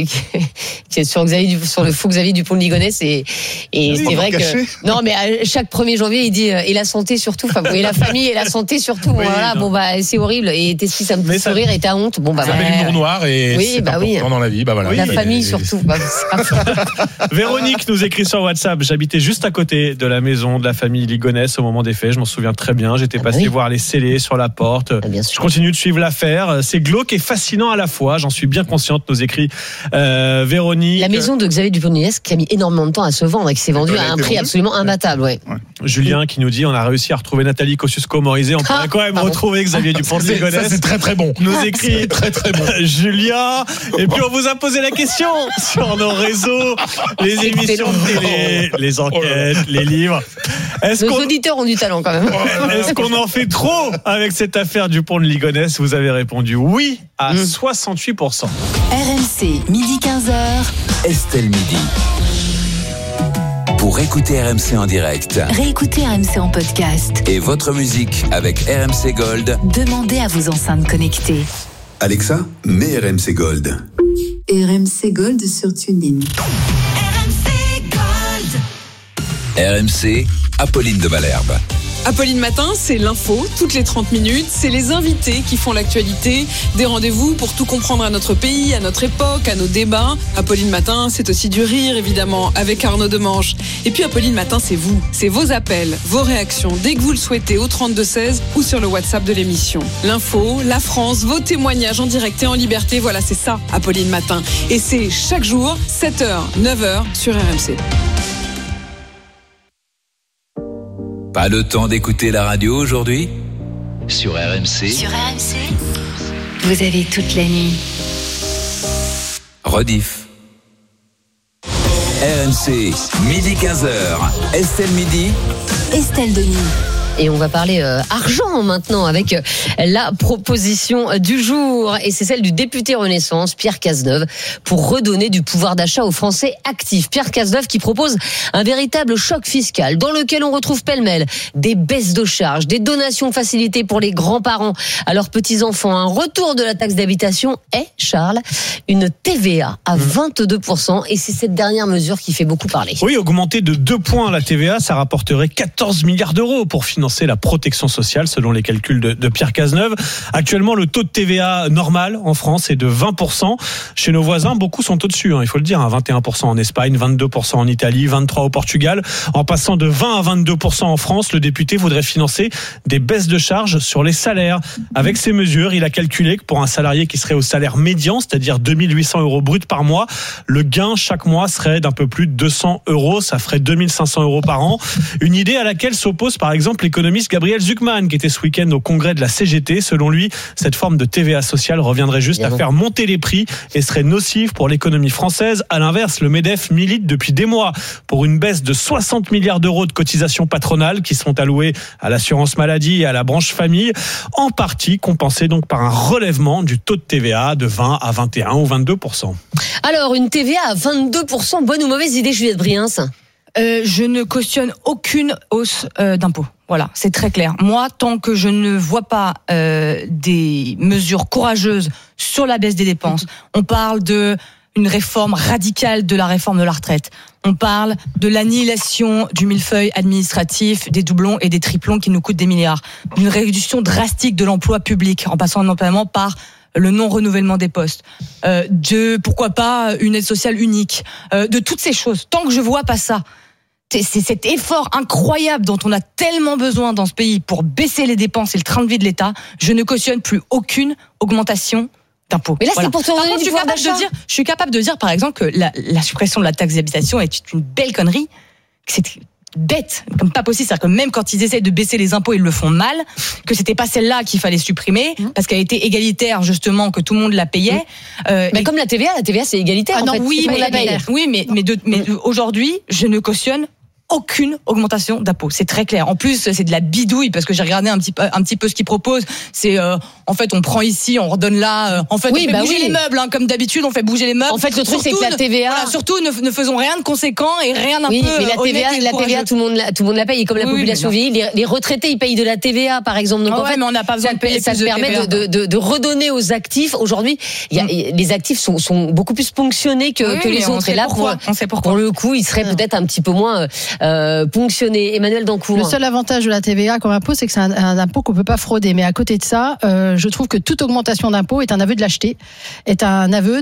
est sur le faux Xavier Dupont de Ligonnès, et c'est vrai que, non, mais à chaque 1er janvier, il dit, et la santé surtout, et la famille et la santé surtout. Oui, voilà, bon bah c'est horrible. Et t'es si ça me fait sourire et t'as honte. Bon bah ça met l'humour noir et c'est important dans la vie. Bah voilà. La famille surtout. Véronique nous écrit sur WhatsApp. J'habitais juste à côté de la maison de la famille Ligonnès au moment des faits. Je m'en souviens très bien. J'étais passé voir les scellés sur la porte. Je continue de suivre l'affaire. C'est glauque et fascinant à la fois. J'en suis bien consciente. Nous écrit Véronique. La maison de Xavier Dupont de Ligonnès qui a mis énormément de temps à se vendre et qui s'est vendue à un prix absolument imbattable. Ouais. Julien qui nous dit on a réussi à retrouver Nathalie Kosciusko-Morizet. On pourrait quand même retrouver Xavier Dupont de Ligonnès. Ça c'est très très bon. Nous écrit très très bon. Julien. Et puis on vous a posé la question sur nos réseaux, les émissions de télé, les enquêtes, les livres. Nos auditeurs ont du talent quand même. Est-ce qu'on en fait trop avec cette affaire Dupont de Ligonnès ? Vous avez répondu oui à 68%. RMC, midi 15h. Estelle Midi. Pour écouter RMC en direct. Réécoutez RMC en podcast. Et votre musique avec RMC Gold. Demandez à vos enceintes connectées. Alexa, mets RMC Gold. RMC Gold sur TuneIn. RMC, Apolline de Malherbe. Apolline Matin, c'est l'info, toutes les 30 minutes. C'est les invités qui font l'actualité. Des rendez-vous pour tout comprendre à notre pays, à notre époque, à nos débats. Apolline Matin, c'est aussi du rire, évidemment, avec Arnaud Demanche. Et puis Apolline Matin, c'est vous. C'est vos appels, vos réactions, dès que vous le souhaitez, au 32-16 ou sur le WhatsApp de l'émission. L'info, la France, vos témoignages en direct et en liberté. Voilà, c'est ça, Apolline Matin. Et c'est chaque jour, 7h, 9h sur RMC. Pas le temps d'écouter la radio aujourd'hui ? Sur RMC. Sur RMC, vous avez toute la nuit. Rediff. RMC, midi 15h. Estelle Midi. Estelle Denis. Et on va parler argent maintenant avec la proposition du jour. Et c'est celle du député Renaissance, Pierre Cazeneuve, pour redonner du pouvoir d'achat aux Français actifs. Pierre Cazeneuve qui propose un véritable choc fiscal dans lequel on retrouve pêle-mêle des baisses de charges, des donations facilitées pour les grands-parents à leurs petits-enfants, un retour de la taxe d'habitation et, Charles, une TVA à 22%. Et c'est cette dernière mesure qui fait beaucoup parler. Oui, augmenter de 2 points la TVA, ça rapporterait 14 milliards d'euros pour financer la protection sociale, selon les calculs de Pierre Cazeneuve. Actuellement, le taux de TVA normal en France est de 20%. Chez nos voisins, beaucoup sont au-dessus, il faut le dire. 21% en Espagne, 22% en Italie, 23% au Portugal. En passant de 20 à 22% en France, le député voudrait financer des baisses de charges sur les salaires. Avec ces mesures, il a calculé que pour un salarié qui serait au salaire médian, c'est-à-dire 2800 € brut par mois, le gain chaque mois serait d'un peu plus de 200 €. Ça ferait 2500 € par an. Une idée à laquelle s'oppose par exemple l'économiste Gabriel Zucman, qui était ce week-end au congrès de la CGT. Selon lui, cette forme de TVA sociale reviendrait juste à faire monter les prix et serait nocive pour l'économie française. À l'inverse, le MEDEF milite depuis des mois pour une baisse de 60 milliards d'euros de cotisations patronales qui seront allouées à l'assurance maladie et à la branche famille, en partie compensée donc par un relèvement du taux de TVA de 20 à 21 ou 22%. Alors, une TVA à 22%, bonne ou mauvaise idée, Juliette Briens ? Je ne cautionne aucune hausse d'impôts. Voilà, c'est très clair. Moi, tant que je ne vois pas des mesures courageuses sur la baisse des dépenses, on parle de une réforme radicale de la réforme de la retraite. On parle de l'annihilation du millefeuille administratif, des doublons et des triplons qui nous coûtent des milliards. Une réduction drastique de l'emploi public, en passant notamment par le non-renouvellement des postes, pourquoi pas une aide sociale unique, de toutes ces choses. Tant que je vois pas ça, c'est cet effort incroyable dont on a tellement besoin dans ce pays pour baisser les dépenses et le train de vie de l'État, je ne cautionne plus aucune augmentation d'impôts. Mais là, c'est pour te redonner du pouvoir d'achat. Je suis capable de dire, par exemple, que la suppression de la taxe d'habitation est une belle connerie, que c'est bête, comme pas possible, c'est-à-dire que même quand ils essayent de baisser les impôts, ils le font mal, que c'était pas celle-là qu'il fallait supprimer, parce qu'elle était égalitaire, justement, que tout le monde la payait. Mais comme la TVA c'est égalitaire, en fait. Oui, mais aujourd'hui, je ne cautionne aucune augmentation d'impôts. C'est très clair. En plus, c'est de la bidouille parce que j'ai regardé un petit peu ce qu'ils proposent. C'est en fait, on prend ici, on redonne là. En fait, on fait bouger les meubles, comme d'habitude, on fait bouger les meubles. En fait, le truc c'est que la TVA, surtout ne faisons rien de conséquent et rien d'un peu. Mais la TVA, tout le monde la paye. Et comme la population vieillit, les retraités ils payent de la TVA, par exemple. Donc en fait, mais on n'a pas besoin de payer. Ça permet de redonner aux actifs. Aujourd'hui, les actifs sont beaucoup plus ponctionnés que les autres. Et là, pour le coup, ils seraient peut-être un petit peu moins ponctionné. Emmanuel Dancourt. Le seul avantage de la TVA comme impôt, c'est que c'est un impôt qu'on peut pas frauder. Mais à côté de ça, je trouve que toute augmentation d'impôt est un aveu de lâcheté, est un aveu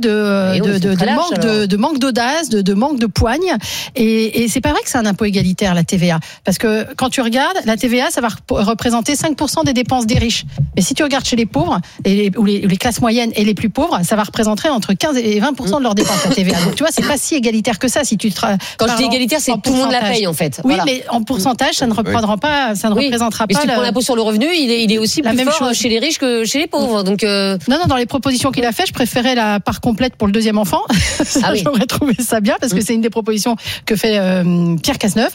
de manque d'audace, de manque de poigne. Et c'est pas vrai que c'est un impôt égalitaire, la TVA. Parce que quand tu regardes, la TVA, ça va représenter 5% des dépenses des riches. Mais si tu regardes chez les pauvres, ou les classes moyennes et les plus pauvres, ça va représenter entre 15 et 20% de leurs dépenses, la TVA. Donc tu vois, c'est pas si égalitaire que ça. Quand je dis égalitaire, c'est tout le monde la paye, en fait. Oui, mais en pourcentage, ça ne représentera pas. Mais si tu prends l'impôt sur le revenu, il est aussi plus fort chez les riches que chez les pauvres. Donc non, dans les propositions qu'il a fait, je préférais la part complète pour le deuxième enfant. J'aurais trouvé ça bien parce que c'est une des propositions que fait Pierre Cazeneuve.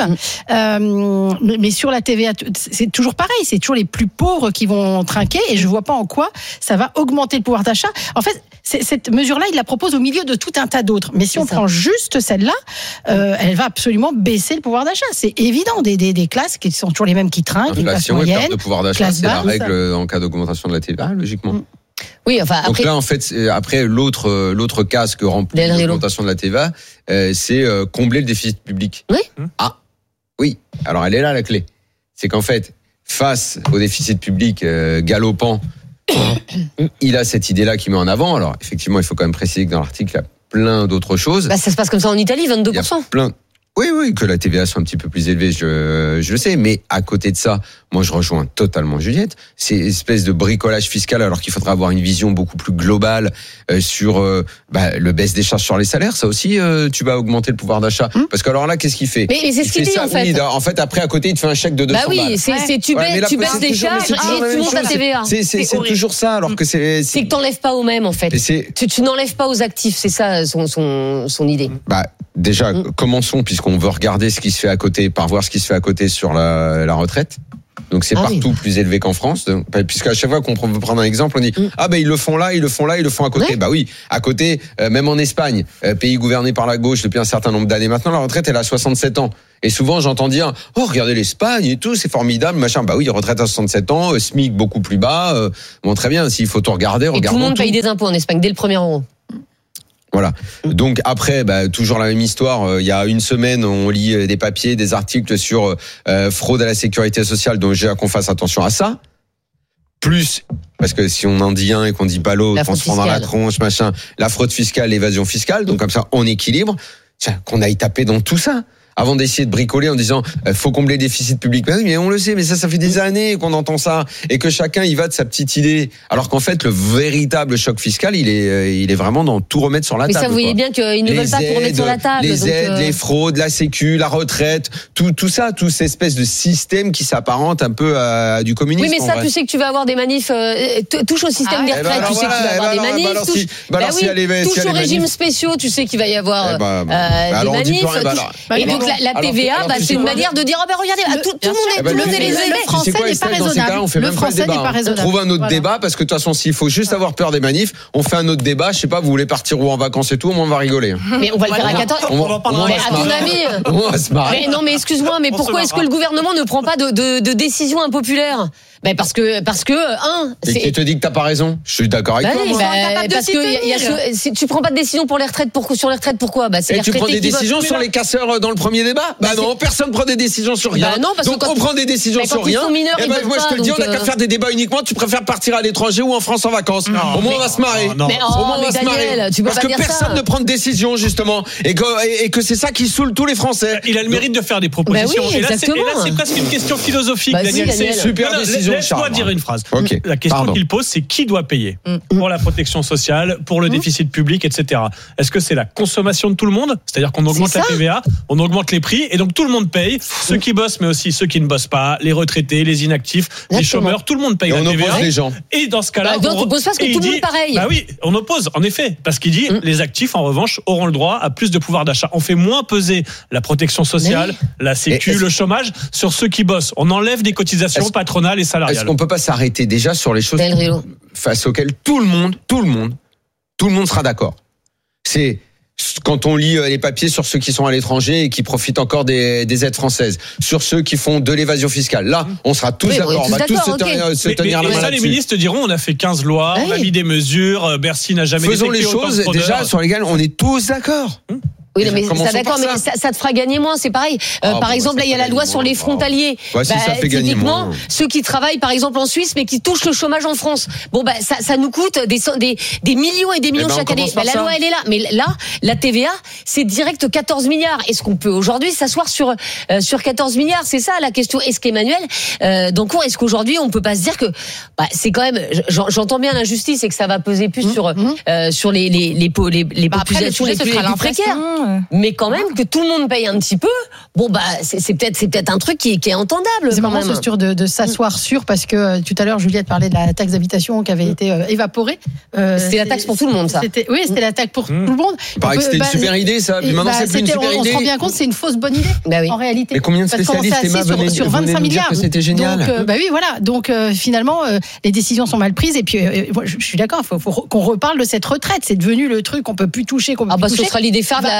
Mais sur la TVA, c'est toujours pareil. C'est toujours les plus pauvres qui vont trinquer et je vois pas en quoi ça va augmenter le pouvoir d'achat. En fait, cette mesure-là, il la propose au milieu de tout un tas d'autres. Mais si on prend juste celle-là, elle va absolument baisser le pouvoir d'achat. C'est évident, des classes qui sont toujours les mêmes qui trinquent, les classes moyennes, perte de pouvoir d'achat, c'est la règle en cas d'augmentation de la TVA, logiquement. Oui, enfin, donc là, en fait, après l'autre case que remplit l'augmentation de la TVA, c'est combler le déficit public. Oui. Ah, oui. Alors elle est là la clé. C'est qu'en fait, face au déficit public galopant, il a cette idée-là qu'il met en avant. Alors, effectivement, il faut quand même préciser que dans l'article, il y a plein d'autres choses. Ça se passe comme ça en Italie, 22%. Il y a Oui, que la TVA soit un petit peu plus élevée, je le sais. Mais à côté de ça, moi, je rejoins totalement Juliette. C'est une espèce de bricolage fiscal, alors qu'il faudra avoir une vision beaucoup plus globale sur le baisse des charges sur les salaires. Ça aussi, tu vas augmenter le pouvoir d'achat. Parce que alors là, qu'est-ce qu'il fait? Mais c'est ce qu'il dit, en fait. Oui, en fait, après, à côté, il te fait un chèque de 200 balles. Bah oui, tu baisses des charges et tu montes ta TVA. C'est toujours ça, alors que c'est que t'enlèves pas aux mêmes, en fait. Tu n'enlèves pas aux actifs, c'est ça son idée. Déjà, commençons, puisqu'on veut regarder ce qui se fait à côté, par voir ce qui se fait à côté sur la retraite. Donc c'est partout plus élevé qu'en France, puisqu'à chaque fois qu'on veut prendre un exemple, on dit ils le font là, ils le font à côté. Bah oui, à côté, même en Espagne, pays gouverné par la gauche depuis un certain nombre d'années maintenant, la retraite elle a 67 ans. Et souvent j'entends dire regardez l'Espagne et tout, c'est formidable, machin. Bah oui, retraite à 67 ans, SMIC beaucoup plus bas. Bon, très bien, s'il faut tout regarder, regardons. Et tout le monde paye des impôts en Espagne dès le premier euro. Voilà. Donc après, toujours la même histoire. Il y a une semaine, on lit des papiers, des articles sur fraude à la sécurité sociale. Donc j'ai à qu'on fasse attention à ça. Plus, parce que si on en dit un et qu'on dit pas l'autre, on se prend dans la tronche, machin. La fraude fiscale, l'évasion fiscale. Donc comme ça, on équilibre. Tiens, qu'on aille taper dans tout ça. Avant d'essayer de bricoler en disant faut combler le déficit public. Mais on le sait, mais ça fait des années qu'on entend ça et que chacun y va de sa petite idée. Alors qu'en fait, le véritable choc fiscal, il est vraiment dans tout remettre sur la table. Mais ça, vous voyez bien qu'ils ne veulent pas tout remettre sur la table. Les aides, les fraudes, la sécu, la retraite, tout ça, toute cette espèce de système qui s'apparente un peu à du communisme. Oui, mais ça, tu sais que tu vas avoir des manifs. Touche au système des retraites, tu sais que tu vas avoir des manifs. Touche aux régimes spéciaux, tu sais qu'il va y avoir des manifs. Et donc la TVA, c'est une manière de dire regardez, tout le monde est le français n'est pas raisonnable. Le français n'est pas raisonnable. Trouve un autre débat, parce que de toute façon, s'il faut juste avoir peur des manifs, on fait un autre débat. Je sais pas, vous voulez partir où en vacances et tout, on va rigoler. Mais on va le faire à 14. Mais à ton avis, on va se marrer. Non, mais excuse-moi, mais pourquoi est-ce que le gouvernement ne prend pas de décisions impopulaires? Parce que et qui te dit que t'as pas raison. Je suis d'accord avec toi. Parce que si tu prends pas de décision pour les retraites, sur les retraites, pourquoi? Et tu prends des décisions sur les casseurs dans le premier débat? Non, personne prend des décisions sur rien. Donc on prend des décisions sur rien. Et moi je te le dis, on a qu'à faire des débats uniquement. Tu préfères partir à l'étranger ou en France en vacances? Au moins on va se marrer. Au moins on va se marrer. Parce que personne ne prend de décision justement, et que c'est ça qui saoule tous les Français. Il a le mérite de faire des propositions. Et là c'est presque une question philosophique, Daniel. C'est une super décision. Laisse-moi dire une phrase. La question qu'il pose, c'est qui doit payer pour la protection sociale, pour le déficit public, etc. Est-ce que c'est la consommation de tout le monde? C'est-à-dire qu'on augmente la TVA, on augmente les prix, et donc tout le monde paye, ceux qui bossent, mais aussi ceux qui ne bossent pas, les retraités, les inactifs, les chômeurs, tout le monde paye la TVA. On oppose les gens. Et dans ce cas-là, on oppose parce que tout le monde pareil. Bah oui, on oppose, en effet, parce qu'il dit les actifs, en revanche, auront le droit à plus de pouvoir d'achat. On fait moins peser la protection sociale, la sécu, le chômage sur ceux qui bossent. On enlève des cotisations patronales et salariales. Est-ce qu'on peut pas s'arrêter déjà sur les choses face auxquelles tout le monde sera d'accord? C'est quand on lit les papiers sur ceux qui sont à l'étranger et qui profitent encore des aides françaises, sur ceux qui font de l'évasion fiscale. Là, on sera tous d'accord. On va tous se tenir la main là-dessus. Les ministres diront, on a fait 15 lois, on a mis des mesures, Bercy n'a jamais Faisons les choses déjà sur lesquelles on est tous d'accord. Oui, mais ça te fera gagner moins, c'est pareil. Par exemple, là, il y a la loi sur les frontaliers. Si ça fait gagner moins. Ceux qui travaillent, par exemple, en Suisse, mais qui touchent le chômage en France. Ça nous coûte des millions et des millions chaque année. La loi, elle est là. Mais là, la TVA, c'est direct 14 milliards. Est-ce qu'on peut aujourd'hui s'asseoir sur 14 milliards? C'est ça, la question. Est-ce qu'Emmanuel, est-ce qu'aujourd'hui, on peut pas se dire que, c'est quand même, j'entends bien l'injustice et que ça va peser plus sur les populations les plus précaires. Mais quand même que tout le monde paye un petit peu. C'est peut-être un truc qui est entendable. C'est marrant ce sur de s'asseoir sur, parce que tout à l'heure Juliette parlait de la taxe d'habitation qui avait été évaporée. C'était la taxe pour tout le monde, ça. C'était la taxe pour tout le monde. Il paraît que c'était une super idée, ça. Puis maintenant, c'est plus une super idée. On se rend bien compte, c'est une fausse bonne idée en réalité. Mais combien de spécialistes sur 25 milliards que c'était génial. Donc, oui, voilà. Donc finalement, les décisions sont mal prises. Et puis, je suis d'accord, il faut qu'on reparle de cette retraite. C'est devenu le truc qu'on peut plus toucher. Ce sera l'idée phare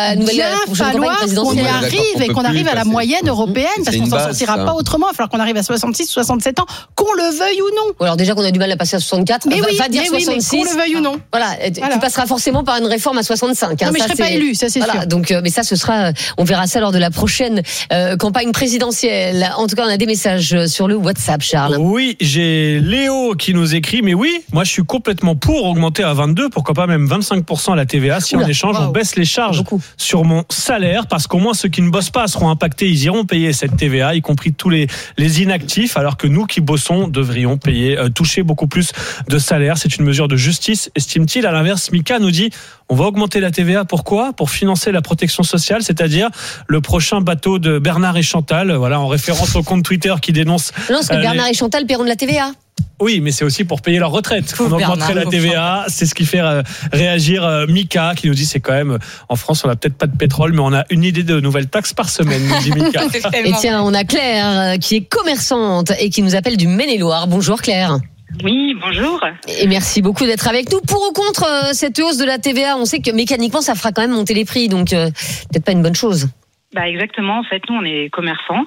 la prochaine campagne présidentielle. Qu'on y arrive et qu'on arrive à la moyenne européenne, parce qu'on s'en sortira pas autrement. Il va falloir qu'on arrive à 66, 67 ans, qu'on le veuille ou non. Ou alors déjà qu'on a du mal à passer à 64, mais oui, va dire 66. Mais qu'on le veuille ou non. Voilà, tu passeras forcément par une réforme à 65. Non, mais je serai pas élu, ça c'est sûr. Donc, mais ça, ce sera, on verra ça lors de la prochaine campagne présidentielle. En tout cas, on a des messages sur le WhatsApp, Charles. Oui, j'ai Léo qui nous écrit, mais oui, moi je suis complètement pour augmenter à 22, pourquoi pas même 25% la TVA si en échange on baisse les charges sur mon salaire, parce qu'au moins ceux qui ne bossent pas seront impactés, ils iront payer cette TVA, y compris tous les inactifs, alors que nous qui bossons devrions payer, toucher beaucoup plus de salaire. C'est une mesure de justice, estime-t-il. À l'inverse, Mika nous dit, on va augmenter la TVA, pourquoi ? Pour financer la protection sociale, c'est-à-dire le prochain bateau de Bernard et Chantal, voilà, en référence au compte Twitter qui dénonce... Non, parce que Bernard et Chantal paieront de la TVA. Oui, mais c'est aussi pour payer leur retraite. On augmenterait la TVA, c'est ce qui fait réagir Mika, qui nous dit c'est quand même, en France, on n'a peut-être pas de pétrole, mais on a une idée de nouvelles taxes par semaine, nous dit Mika. Et tiens, on a Claire, qui est commerçante et qui nous appelle du Maine-et-Loire. Bonjour Claire. Oui, bonjour. Et merci beaucoup d'être avec nous. Pour ou contre cette hausse de la TVA, on sait que mécaniquement, ça fera quand même monter les prix, donc peut-être pas une bonne chose. Bah exactement, en fait, nous on est commerçants.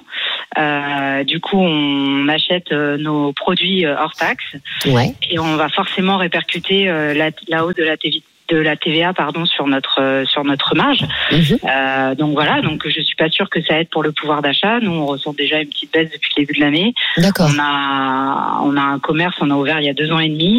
Du coup, on achète nos produits hors taxe, et on va forcément répercuter la hausse de la TVA sur notre marge. Donc voilà, donc je suis pas sûre que ça aide pour le pouvoir d'achat. Nous on ressent déjà une petite baisse depuis le début de l'année. D'accord. On a un commerce, on a ouvert il y a 2 ans et demi.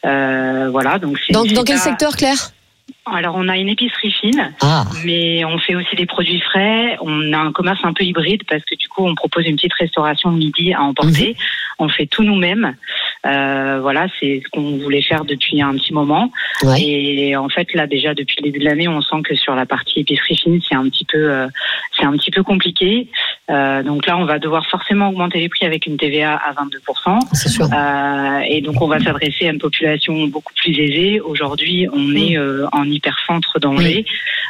Voilà, donc c'est dans quel secteur, Claire ? Alors, on a une épicerie fine, mais on fait aussi des produits frais. On a un commerce un peu hybride parce que du coup, on propose une petite restauration midi à emporter. On fait tout nous-mêmes. Voilà, c'est ce qu'on voulait faire depuis un petit moment. Et en fait, là, déjà depuis le début de l'année, on sent que sur la partie épicerie fine, c'est un petit peu compliqué. Donc là, on va devoir forcément augmenter les prix avec une TVA à 22%. C'est sûr. Et donc, on va s'adresser à une population beaucoup plus aisée. Aujourd'hui, on est en hypercentre d'Angers.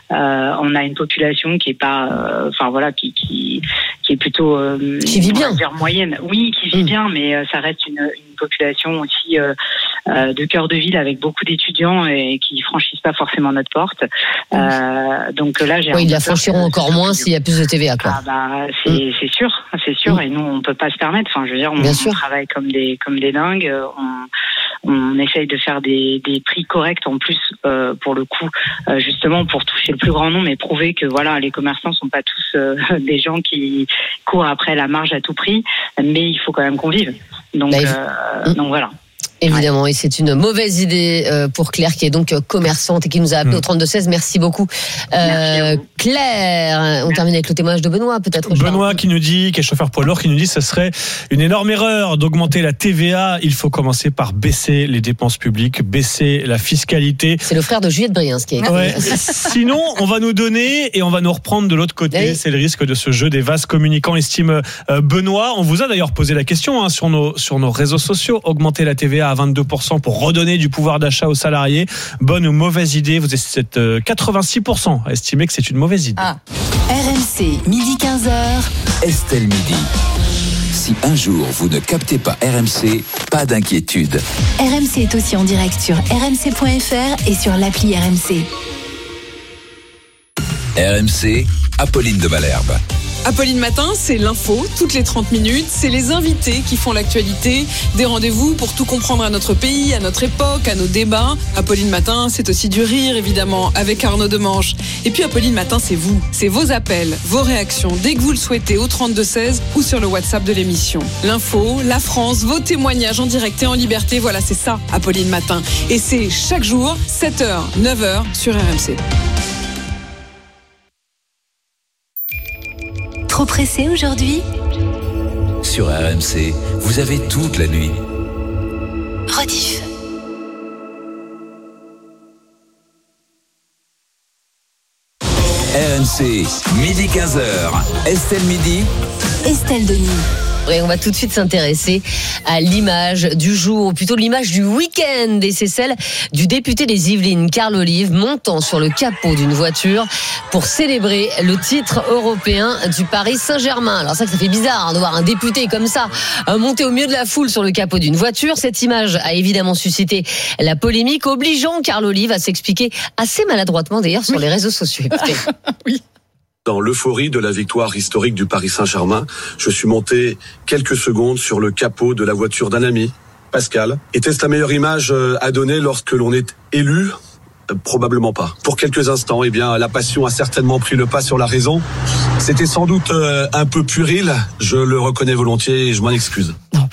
On a une population qui est pas, qui est plutôt qui vit bien, moyenne. Oui, qui vit bien, mais ça reste une population aussi de cœur de ville avec beaucoup d'étudiants et qui franchissent pas forcément notre porte. Donc là, ils la franchiront encore moins s'il y a plus de TVA, quoi. C'est sûr. Et nous, on peut pas se permettre. Enfin, je veux dire, on travaille comme des dingues. On essaye de faire des prix corrects en plus pour le coup, justement pour toucher le plus grand nombre et prouver que voilà, les commerçants sont pas tous des gens qui courent après la marge à tout prix, mais il faut quand même qu'on vive. Donc voilà. Évidemment, et c'est une mauvaise idée pour Claire, qui est donc commerçante et qui nous a appelé au 32-16. Merci beaucoup. Claire, on termine avec le témoignage de Benoît, peut-être. Benoît qui nous dit, qui est chauffeur poids lourd, qui nous dit que ce serait une énorme erreur d'augmenter la TVA. Il faut commencer par baisser les dépenses publiques, baisser la fiscalité. C'est le frère de Juliette Briens qui est. Sinon, on va nous donner et on va nous reprendre de l'autre côté. C'est le risque de ce jeu des vases communicants, estime Benoît. On vous a d'ailleurs posé la question sur nos réseaux sociaux. Augmenter la TVA à 22% pour redonner du pouvoir d'achat aux salariés. Bonne ou mauvaise idée? Vous êtes 86% à estimer que c'est une mauvaise idée. RMC, midi 15h. Estelle Midi. Si un jour vous ne captez pas RMC, pas d'inquiétude. RMC est aussi en direct sur rmc.fr et sur l'appli RMC. RMC, Apolline de Malherbe. Apolline Matin, c'est l'info, toutes les 30 minutes. C'est les invités qui font l'actualité. Des rendez-vous pour tout comprendre à notre pays, à notre époque, à nos débats. Apolline Matin, c'est aussi du rire, évidemment, avec Arnaud Demanche. Et puis Apolline Matin, c'est vous. C'est vos appels, vos réactions, dès que vous le souhaitez, au 32-16 ou sur le WhatsApp de l'émission. L'info, la France, vos témoignages en direct et en liberté. Voilà, c'est ça, Apolline Matin. Et c'est chaque jour, 7h, 9h sur RMC. Trop pressé aujourd'hui ? Sur RMC, vous avez toute la nuit. Rediff. RMC, midi 15h. Estelle Midi. Estelle Denis. Et on va tout de suite s'intéresser à l'image du jour, ou plutôt l'image du week-end. Et c'est celle du député des Yvelines, Carl Olive, montant sur le capot d'une voiture pour célébrer le titre européen du Paris Saint-Germain. Alors ça fait bizarre de voir un député comme ça monter au milieu de la foule sur le capot d'une voiture. Cette image a évidemment suscité la polémique, obligeant Carl Olive à s'expliquer assez maladroitement d'ailleurs sur les réseaux sociaux. Oui. Dans l'euphorie de la victoire historique du Paris Saint-Germain, je suis monté quelques secondes sur le capot de la voiture d'un ami, Pascal. Était-ce la meilleure image à donner lorsque l'on est élu ? Probablement pas. Pour quelques instants, la passion a certainement pris le pas sur la raison. C'était sans doute un peu puéril, je le reconnais volontiers et je m'en excuse.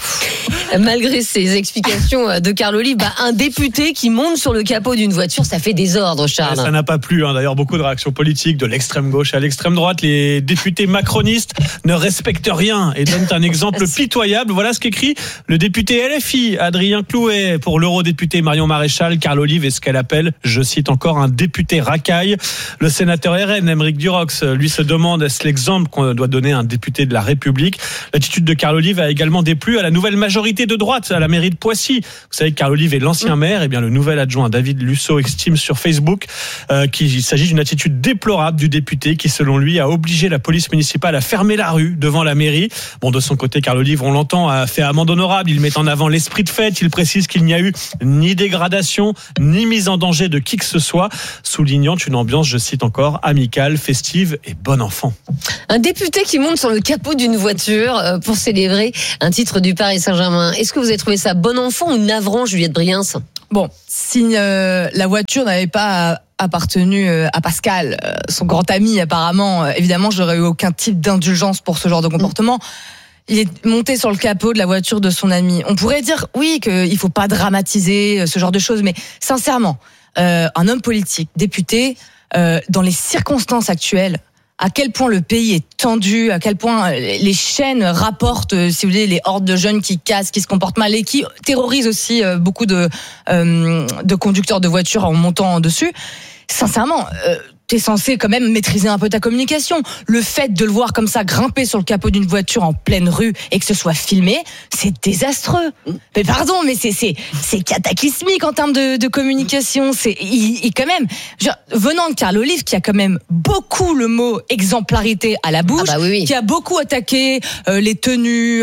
Malgré ces explications de Carl Olive, un député qui monte sur le capot d'une voiture, ça fait désordre, Charles. Ça n'a pas plu. D'ailleurs, beaucoup de réactions politiques de l'extrême gauche à l'extrême droite. Les députés macronistes ne respectent rien et donnent un exemple pitoyable. Voilà ce qu'écrit le député LFI, Adrien Clouet, pour l'eurodéputé Marion Maréchal. Carl Olive est ce qu'elle appelle, je cite encore, un député racaille. Le sénateur RN, Aymeric Durox, lui se demande, est-ce l'exemple qu'on doit donner à un député de la République ? L'attitude de Carl Olive a également déplu à la nouvelle majorité de droite à la mairie de Poissy. Vous savez que Carl Olive est l'ancien maire. Et bien le nouvel adjoint David Lusso estime sur Facebook qu'il s'agit d'une attitude déplorable du député qui, selon lui, a obligé la police municipale à fermer la rue devant la mairie. Bon, de son côté, Carl Olive, on l'entend, a fait amende honorable. Il met en avant l'esprit de fête. Il précise qu'il n'y a eu ni dégradation, ni mise en danger de qui que ce soit, soulignant une ambiance, je cite encore, amicale, festive et bon enfant. Un député qui monte sur le capot d'une voiture pour célébrer un titre du Paris Saint-Germain. Est-ce que vous avez trouvé ça bon enfant ou navrant, Juliette Briens ? Bon, si la voiture n'avait pas appartenu à Pascal, son grand ami apparemment, évidemment, j'aurais eu aucun type d'indulgence pour ce genre de comportement. Il est monté sur le capot de la voiture de son ami. On pourrait dire, oui, qu'il faut pas dramatiser ce genre de choses, mais sincèrement, un homme politique, député, dans les circonstances actuelles, à quel point le pays est tendu, à quel point les chaînes rapportent, si vous voulez, les hordes de jeunes qui cassent, qui se comportent mal et qui terrorisent aussi beaucoup de conducteurs de voitures en montant dessus. Sincèrement, t'es censé quand même maîtriser un peu ta communication. Le fait de le voir comme ça grimper sur le capot d'une voiture en pleine rue et que ce soit filmé, c'est désastreux. Mais pardon, mais c'est cataclysmique en termes de communication. Il quand même, venant de Carl Olive, qui a quand même beaucoup le mot exemplarité à la bouche, qui a beaucoup attaqué les tenues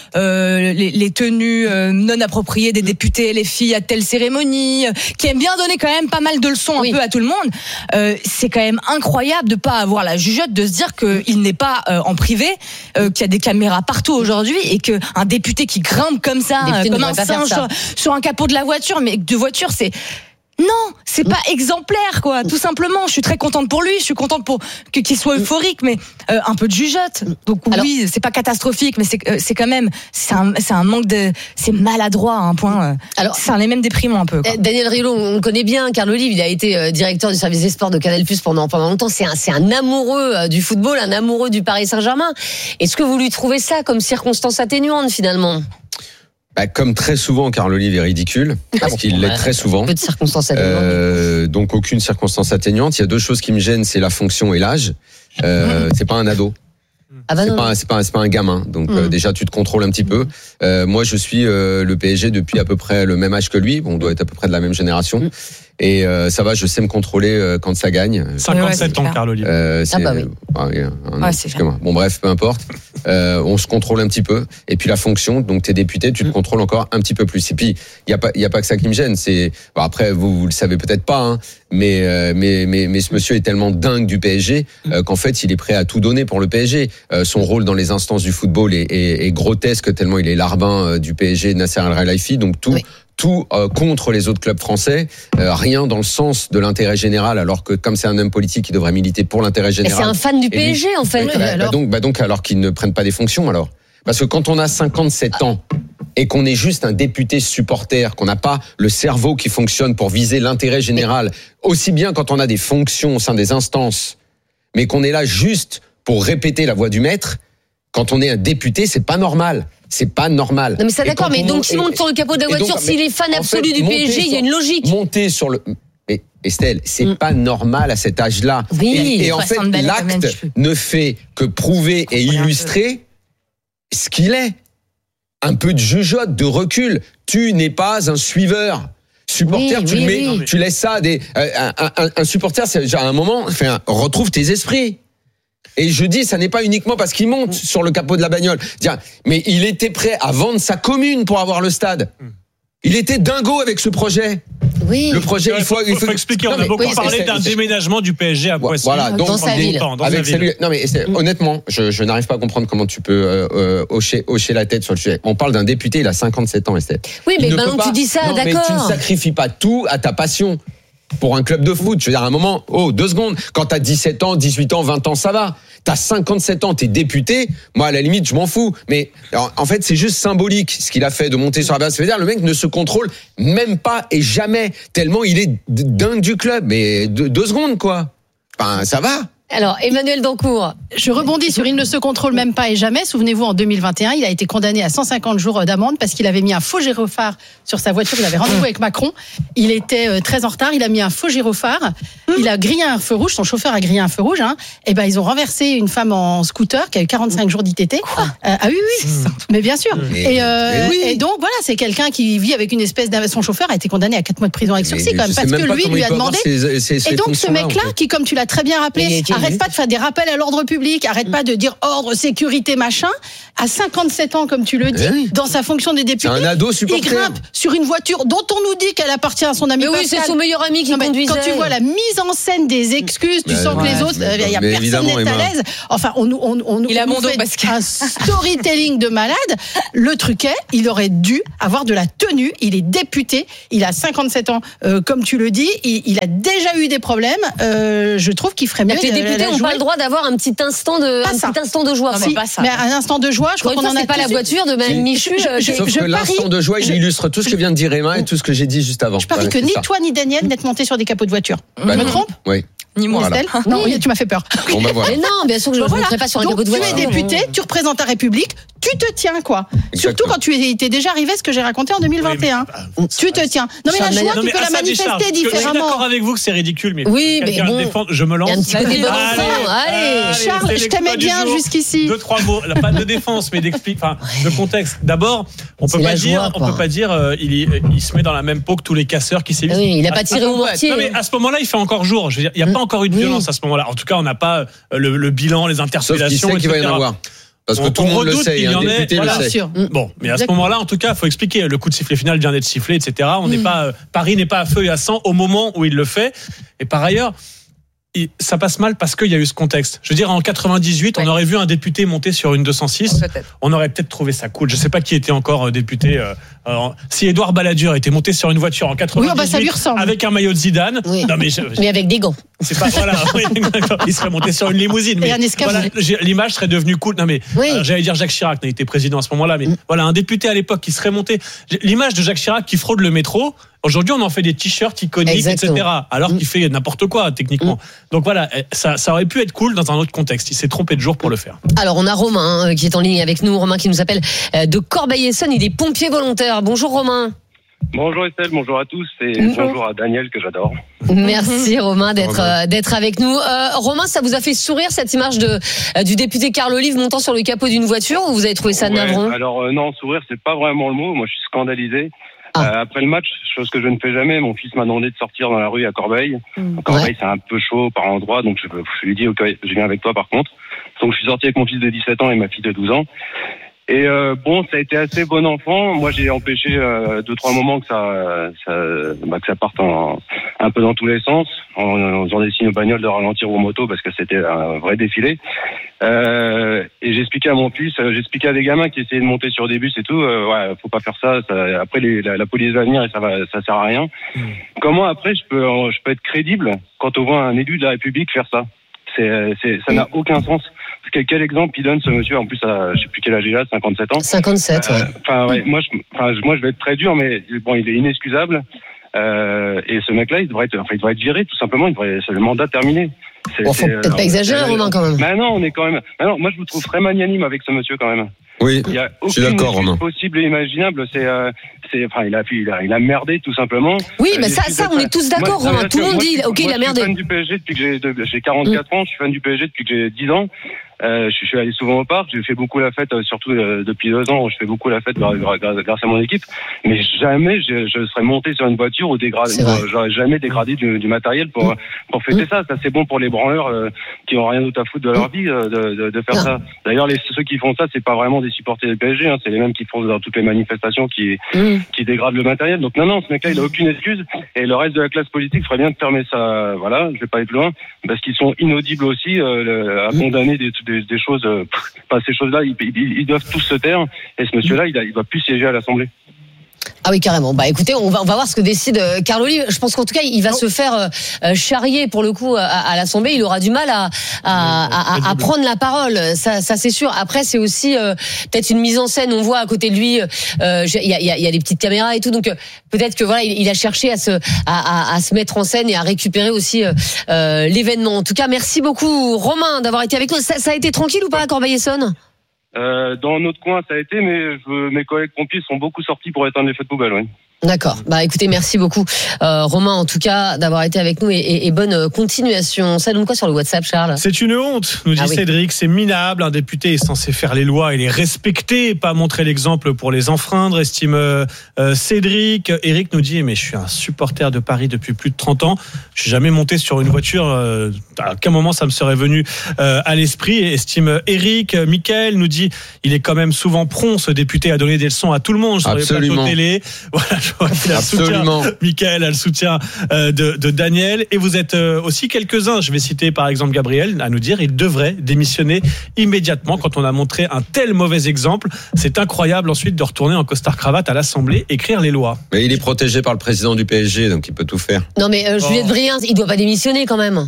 non appropriées des députés LFI à telle cérémonie, qui aime bien donner quand même pas mal de leçons un peu à tout le monde. C'est quand même incroyable de pas avoir la jugeote de se dire qu'il n'est pas en privé, qu'il y a des caméras partout aujourd'hui et que un député qui grimpe comme ça, comme un singe sur un capot de la voiture, mais de voiture, c'est non, c'est pas exemplaire, quoi. Tout simplement. Je suis très contente pour lui. Je suis contente qu'il soit euphorique, mais un peu de jugeote. Donc oui, c'est pas catastrophique, mais c'est quand même, c'est un manque c'est maladroit à un point. Alors, c'est même déprimant un peu, quoi. Daniel Riolo, on le connaît bien. Carl Olive, il a été directeur du service des sports de Canal+ pendant longtemps. C'est un amoureux du football, un amoureux du Paris Saint-Germain. Est-ce que vous lui trouvez ça comme circonstance atténuante finalement? Comme très souvent, Carl Olive est ridicule, parce qu'il l'est très souvent. Peu de circonstances atténuantes. Donc aucune circonstance atténuante. Il y a deux choses qui me gênent, c'est la fonction et l'âge. C'est pas un ado. C'est pas un gamin. Donc déjà tu te contrôles un petit peu. Moi je suis le PSG depuis à peu près le même âge que lui. Bon, on doit être à peu près de la même génération. Et ça va, je sais me contrôler quand ça gagne. 57 ans, Carl Olive. Bon bref, peu importe. On se contrôle un petit peu. Et puis la fonction, donc t'es député, tu te contrôles encore un petit peu plus. Et puis il y a pas que ça qui me gêne. C'est après vous le savez peut-être pas, hein, mais ce monsieur est tellement dingue du PSG qu'en fait il est prêt à tout donner pour le PSG. Son rôle dans les instances du football est grotesque tellement il est l'arbin du PSG, Nasser El Khelaifi. Donc tout contre les autres clubs français, rien dans le sens de l'intérêt général, alors que comme c'est un homme politique, il devrait militer pour l'intérêt général. Et c'est un fan du PSG en fait. Donc alors qu'ils ne prennent pas des fonctions alors. Parce que quand on a 57 ans et qu'on est juste un député supporter, qu'on n'a pas le cerveau qui fonctionne pour viser l'intérêt général, aussi bien quand on a des fonctions au sein des instances, mais qu'on est là juste pour répéter la voix du maître, quand on est un député, c'est pas normal. C'est pas normal. Non mais ça d'accord, mais donc s'il monte sur le capot de la voiture, s'il est fan absolu du PSG, il y a une logique. Monter sur le... Mais Estelle, c'est pas normal à cet âge-là. Oui, et en fait, l'acte ne fait que prouver et illustrer ce qu'il est. un peu de jugeote, de recul. Tu n'es pas un suiveur. Supporter, tu laisses ça un supporter, c'est à un moment, retrouve tes esprits. Et je dis, ça n'est pas uniquement parce qu'il monte sur le capot de la bagnole. Mais il était prêt à vendre sa commune pour avoir le stade. Il était dingo avec ce projet. Oui. Le projet, il faut expliquer. On a beaucoup parlé d'un déménagement du PSG à Poissy. Voilà, donc dans sa ville. Non mais honnêtement, je n'arrive pas à comprendre comment tu peux hocher la tête sur le sujet. On parle d'un député, il a 57 ans, Estelle. Oui, mais maintenant que tu dis ça, d'accord. Mais tu ne sacrifies pas tout à ta passion. Pour un club de foot, je veux dire, à un moment, 2 secondes. Quand t'as 17 ans, 18 ans, 20 ans, ça va. T'as 57 ans, t'es député. Moi, à la limite, je m'en fous. Mais en fait, c'est juste symbolique ce qu'il a fait de monter sur la base. C'est-à-dire, le mec ne se contrôle même pas et jamais. Tellement il est dingue du club. Mais 2 secondes, quoi. Enfin, ça va. Alors, Emmanuel Dancourt. Je rebondis sur il ne se contrôle même pas et jamais. Souvenez-vous, en 2021, il a été condamné à 150 jours d'amende parce qu'il avait mis un faux gyrophare sur sa voiture. Il avait rendez-vous avec Macron. Il était très en retard. Il a mis un faux gyrophare. Il a grillé un feu rouge. Son chauffeur a grillé un feu rouge. Et ben, ils ont renversé une femme en scooter qui a eu 45 jours d'ITT. Ah oui. Mais bien sûr. Et donc, voilà, c'est quelqu'un qui vit avec une espèce son chauffeur a été condamné à 4 mois de prison avec sursis quand même. Parce que lui lui a demandé. Et donc, ce mec-là, qui, comme tu l'as très bien rappelé, arrête pas de faire des rappels à l'ordre public, arrête pas de dire ordre, sécurité, machin. À 57 ans, comme tu le dis, dans sa fonction de député, un ado supporter. Il grimpe sur une voiture dont on nous dit qu'elle appartient à son ami Pascal. Oui, c'est son meilleur ami qui conduisait. Quand tu vois la mise en scène des excuses, tu sens que les autres, il y a personne n'est à l'aise. Enfin, il a fait un storytelling de malade. Le truc est, il aurait dû avoir de la tenue. Il est député, il a 57 ans, comme tu le dis. Il a déjà eu des problèmes. Je trouve qu'il ferait mieux. Les députés n'ont pas le droit d'avoir un petit instant de joie. Non, pas ça. Mais un instant de joie, je crois qu'on en a pas la voiture de Mme Michu. Sauf que l'instant de joie, il illustre tout ce que vient de dire Emma et tout ce que j'ai dit juste avant. Je parie que ni toi ni Daniel n'êtes montés sur des capots de voiture. Je me trompe ? Oui. Ni moi, Estelle. Non, tu m'as fait peur. Bon, voilà. Mais non, bien sûr que je ne monterai pas sur un capot de voiture. Tu es député, tu représentes ta République, tu te tiens, quoi. Surtout quand tu étais déjà arrivé, ce que j'ai raconté en 2021. Tu te tiens. Non, mais la joie, tu peux la manifester différemment. Je suis d'accord avec vous que c'est ridicule, mais oui, mais bon, je me lance. Un petit côté bon enfant. Allez, Charles, je t'aimais bien jusqu'ici. 2-3 mots, pas de défense, mais de contexte. D'abord, on peut pas dire, il se met dans la même peau que tous les casseurs qui sévissent. Oui, il n'a pas tiré au mortier. Non, mais à ce moment-là, il fait encore jour. Je veux dire, il n'y a pas encore eu de violence à ce moment-là. En tout cas, on n'a pas le bilan, les interpellations. Sauf qu'il sait qu'il va y en avoir. Parce que tout le monde le sait, un député le sait. Bon, mais à ce moment-là, en tout cas, il faut expliquer. Le coup de sifflet final vient d'être sifflé, etc. Paris n'est pas à feu et à sang au moment où il le fait. Et par ailleurs, ça passe mal parce qu'il y a eu ce contexte. Je veux dire, en 98, on aurait vu un député monter sur une 206. On aurait peut-être trouvé ça cool. Je sais pas qui était encore député. Si Édouard Balladur était monté sur une voiture en 98, ça lui ressemble. Avec un maillot de Zidane. Oui. Non, mais avec des gants. C'est pas il serait monté sur une limousine. Mais l'image serait devenue cool. Non mais j'allais dire Jacques Chirac était président à ce moment-là, mais voilà, un député à l'époque qui serait monté. L'image de Jacques Chirac qui fraude le métro. Aujourd'hui, on en fait des t-shirts iconiques, etc. Alors qu'il fait n'importe quoi techniquement. Donc voilà, ça aurait pu être cool dans un autre contexte. Il s'est trompé de jour pour le faire. Alors on a Romain qui est en ligne avec nous. Romain qui nous appelle de Corbeil-Essonnes. Il est pompier volontaire. Bonjour Romain. Bonjour Estelle, bonjour à tous et bonjour à Daniel que j'adore. Merci Romain d'être avec nous. Romain, ça vous a fait sourire cette image du député Carl Olive montant sur le capot d'une voiture ou vous avez trouvé ça navrant ? Alors non, sourire c'est pas vraiment le mot. Moi je suis scandalisé. Après le match, chose que je ne fais jamais, mon fils m'a demandé de sortir dans la rue à Corbeil. Corbeil c'est un peu chaud par endroit, donc je lui ai dit ok, je viens avec toi par contre. Donc je suis sorti avec mon fils de 17 ans et ma fille de 12 ans. Et ça a été assez bon enfant. Moi, j'ai empêché 2-3 moments que ça parte un peu dans tous les sens, en faisant des signes aux bagnoles de ralentir aux motos parce que c'était un vrai défilé. Et j'expliquais à mon fils, j'expliquais à des gamins qui essayaient de monter sur des bus et tout. Faut pas faire ça. Après, la police va venir et ça sert à rien. Comment après je peux être crédible quand on voit un élu de la République faire ça? Ça n'a aucun sens. Quel exemple il donne ce monsieur? En plus, je sais plus quel âge il a, 57 ans. 57, moi, je vais être très dur, mais bon, il est inexcusable. Et ce mec-là, il devrait être viré, tout simplement. C'est le mandat terminé. Faut peut-être pas exagérer, Romain, quand même. Mais non, on est quand même. Moi, je vous trouve très magnanime avec ce monsieur, quand même. Oui, il y a je suis d'accord, Romain. Possible et imaginable. Il a merdé, tout simplement. Oui, mais ça, on est tous d'accord, Romain. Tout le monde dit, ok, il a merdé. Je suis fan du PSG depuis que j'ai 44 ans. Je suis fan du PSG depuis que j'ai 10 ans. Je suis allé souvent au parc, j'ai fait beaucoup la fête, surtout depuis 2 ans, je fais beaucoup la fête grâce à mon équipe. Mais jamais je serais monté sur une voiture ou j'aurais jamais dégradé du matériel pour fêter ça. Ça, c'est bon pour les branleurs qui ont rien d'autre à foutre de leur vie de faire ça. D'ailleurs, ceux qui font ça, c'est pas vraiment des supporters du PSG, hein, c'est les mêmes qui font dans toutes les manifestations qui dégradent le matériel. Donc non, ce mec-là, il a aucune excuse. Et le reste de la classe politique ferait bien de fermer ça. Voilà, je vais pas aller plus loin, parce qu'ils sont inaudibles aussi à condamner des choses. Pas ces choses-là, ils doivent tous se taire. Et ce monsieur-là, il doit plus siéger à l'Assemblée. Ah oui, carrément. Bah écoutez, on va voir ce que décide Carl Olive. Je pense qu'en tout cas, il va se faire charrier pour le coup à l'Assemblée. Il aura du mal à prendre la parole. Ça c'est sûr. Après, c'est aussi peut-être une mise en scène. On voit à côté de lui, il y a des petites caméras et tout. Donc peut-être que voilà, il a cherché à se mettre en scène et à récupérer aussi l'événement. En tout cas, merci beaucoup Romain d'avoir été avec nous. Ça a été tranquille ou pas à Corbeil-Essonnes? Dans notre coin, ça a été, mais mes collègues pompiers sont beaucoup sortis pour éteindre les feux de poubelle, oui. D'accord. Bah écoutez, merci beaucoup Romain en tout cas d'avoir été avec nous et bonne continuation. Ça donne quoi sur le WhatsApp, Charles? C'est une honte, nous dit Cédric, c'est minable. Un député est censé faire les lois et les respecter, pas montrer l'exemple pour les enfreindre, estime Cédric. Eric nous dit, mais je suis un supporter de Paris depuis plus de 30 ans. Je suis jamais monté sur une voiture. À aucun moment ça me serait venu à l'esprit, estime Eric. Mickaël nous dit, il est quand même souvent prompt, ce député, à donner des leçons à tout le monde sur les plateaux télé. Voilà. Absolument. Mickaël a le soutien de Daniel. Et vous êtes aussi quelques-uns, je vais citer par exemple Gabriel, à nous dire il devrait démissionner immédiatement quand on a montré un tel mauvais exemple. C'est incroyable ensuite de retourner en costard-cravate à l'Assemblée, écrire les lois. Mais il est protégé par le président du PSG, donc il peut tout faire. Non mais Juliette Briens, il doit pas démissionner quand même.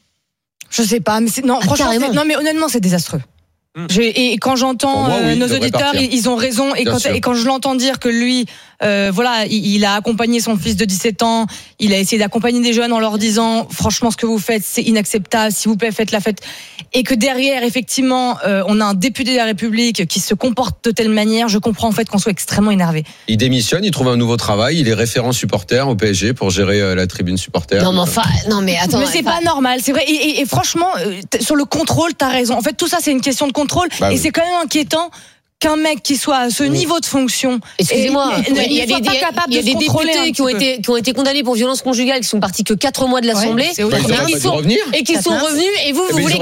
Je sais pas, mais franchement, non mais honnêtement c'est désastreux. Et quand j'entends nos auditeurs, ils ont raison. Et quand je l'entends dire que lui, il a accompagné son fils de 17 ans, il a essayé d'accompagner des jeunes en leur disant, franchement, ce que vous faites, c'est inacceptable. S'il vous plaît, faites la fête. Et que derrière, effectivement, on a un député de la République qui se comporte de telle manière. Je comprends en fait qu'on soit extrêmement énervé. Il démissionne, il trouve un nouveau travail. Il est référent supporter au PSG pour gérer la tribune supporter. Non mais attends. Mais c'est pas normal, c'est vrai. Et franchement, sur le contrôle, t'as raison. En fait, tout ça, c'est une question de contrôle. Et c'est quand même inquiétant qu'un mec qui soit à ce niveau de fonction, excusez-moi, il y a des députés qui ont été condamnés pour violence conjugale, qui sont partis que 4 mois de l'Assemblée, et qui sont revenus, et vous voulez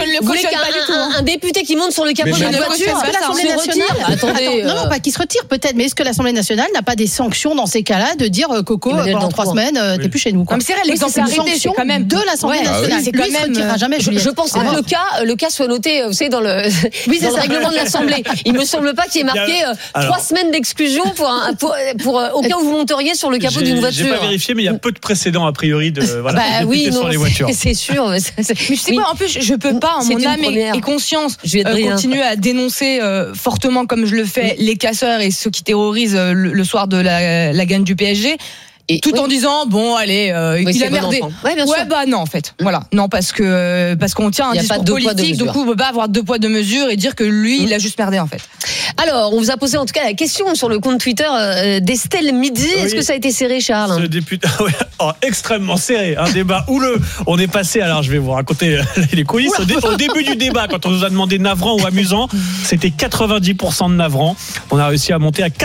qu'un député qui monte sur le capot d'une voiture se retire? Attendez, non, pas qu'il se retire peut-être, mais est-ce que l'Assemblée nationale n'a pas des sanctions dans ces cas-là de dire Coco, pendant 3 semaines, t'es plus chez nous? Comme c'est l'exemplarité, c'est quand même de l'Assemblée nationale. C'est quand même jamais. Je pense que le cas soit noté, vous savez, dans le règlement de l'Assemblée. Il me semble pas qu'il y ait marqué 3 semaines d'exclusion pour au cas où vous monteriez sur le capot d'une voiture. J'ai pas vérifié, mais il y a peu de précédents a priori de sur les voitures. C'est sûr. Mais je sais quoi, en plus je peux pas en mon âme et conscience continuer à dénoncer fortement comme je le fais les casseurs et ceux qui terrorisent le soir de la gagne du PSG. Et tout en disant bon allez il a merdé. Non en fait. Voilà. Non parce qu'on tient un discours politique, du coup on peut pas avoir 2 poids 2 mesures et dire que lui il a juste merdé en fait. Alors, on vous a posé en tout cas la question sur le compte Twitter d'Estelle Midi. Est-ce que ça a été serré, Charles? Ce député, extrêmement serré. Un débat houleux. On est passé, alors je vais vous raconter les coulisses. Au début du débat, quand on nous a demandé navrant ou amusant, c'était 90% de navrant. On a réussi à monter à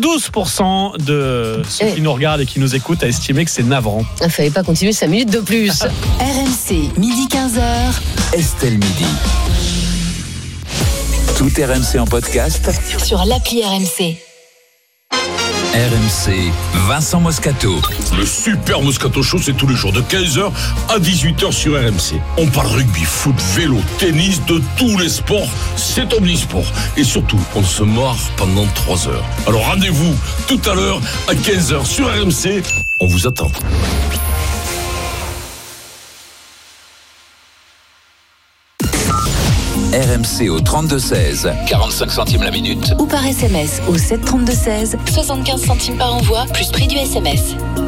92% de ceux qui nous regardent et qui nous écoutent à estimer que c'est navrant. Il ne fallait pas continuer 5 minutes de plus. RMC, midi 15h. Estelle Midi. Tout RMC en podcast sur l'appli RMC. RMC, Vincent Moscato. Le super Moscato Show, c'est tous les jours de 15h à 18h sur RMC. On parle rugby, foot, vélo, tennis, de tous les sports. C'est omnisport. Et surtout, on se marre pendant 3 heures. Alors rendez-vous tout à l'heure à 15h sur RMC. On vous attend. RMC au 32-16, 45 centimes la minute. Ou par SMS au 732-16, 75 centimes par envoi, plus prix du SMS.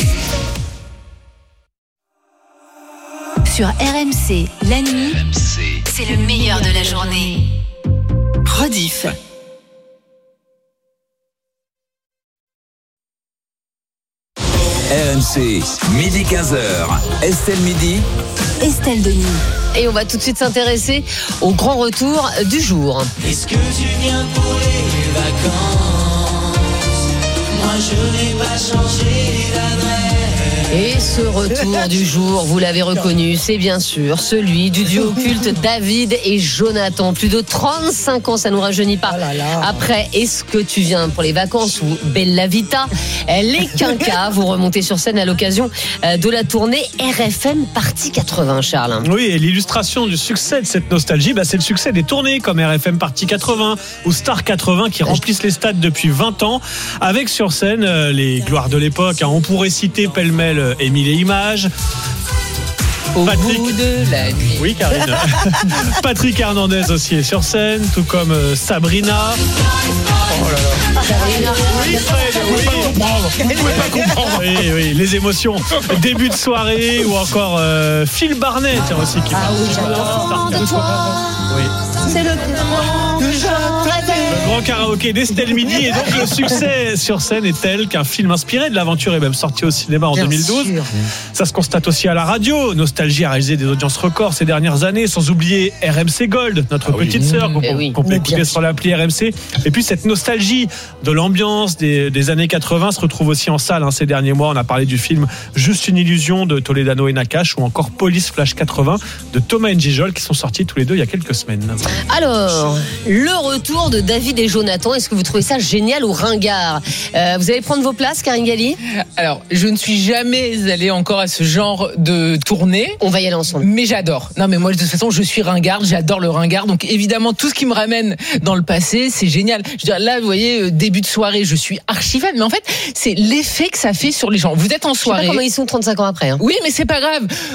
Sur RMC, la nuit, c'est le meilleur de la journée. Rediff. RMC, midi 15h. Estelle Midi. Estelle Denis. Et on va tout de suite s'intéresser au grand retour du jour. Est-ce que tu viens pour les vacances? Moi je n'ai pas changé d'adresse. Et ce retour du jour, vous l'avez reconnu, c'est bien sûr celui du duo culte David et Jonathan. Plus de 35 ans, ça nous rajeunit pas. Après, est-ce que tu viens pour les vacances ou Bella Vita? Les Quinquas, vous remontez sur scène à l'occasion de la tournée RFM Party 80, Charles. Oui, et l'illustration du succès de cette nostalgie, c'est le succès des tournées comme RFM Party 80 ou Star 80 qui remplissent les stades depuis 20 ans avec sur scène les gloires de l'époque. On pourrait citer pêle-mêle Émile et Images. Patrick bout de la nuit. Oui, Karine. Patrick Hernandez aussi est sur scène, tout comme Sabrina. Oh là là. Sabrina. Oui, Fred, oui. Vous pouvez pas comprendre. Oui, les émotions. Début de soirée ou encore Phil Barnet aussi qui Ah oui, j'adore. De toi. Oui. C'est le moment que je rêvais. Le grand karaoké d'Estelle Midi et donc le succès sur scène est tel qu'un film inspiré de l'aventure est même sorti au cinéma en 2012. Sûr. Ça se constate aussi à la radio. Nostalgie a réalisé des audiences records ces dernières années, sans oublier RMC Gold, notre petite sœur qu'on peut écouter sur l'appli RMC. Et puis cette nostalgie de l'ambiance des années 80 se retrouve aussi en salle ces derniers mois. On a parlé du film Juste une illusion de Toledano et Nakache ou encore Police Flash 80 de Thomas N'Gijol qui sont sortis tous les deux il y a quelques semaines. Alors, le retour de David et Jonathan, est-ce que vous trouvez ça génial ou ringard? Vous allez prendre vos places, Karine Galli? Alors, je ne suis jamais allée encore à ce genre de tournée. On va y aller ensemble. Mais j'adore. Non, mais moi, de toute façon, je suis ringarde, j'adore le ringard. Donc, évidemment, tout ce qui me ramène dans le passé, c'est génial. Je veux dire, là, vous voyez, début de soirée, je suis archi fan. Mais en fait, c'est l'effet que ça fait sur les gens. Vous êtes en soirée. Je sais pas comment ils sont 35 ans après. Oui, mais c'est pas grave.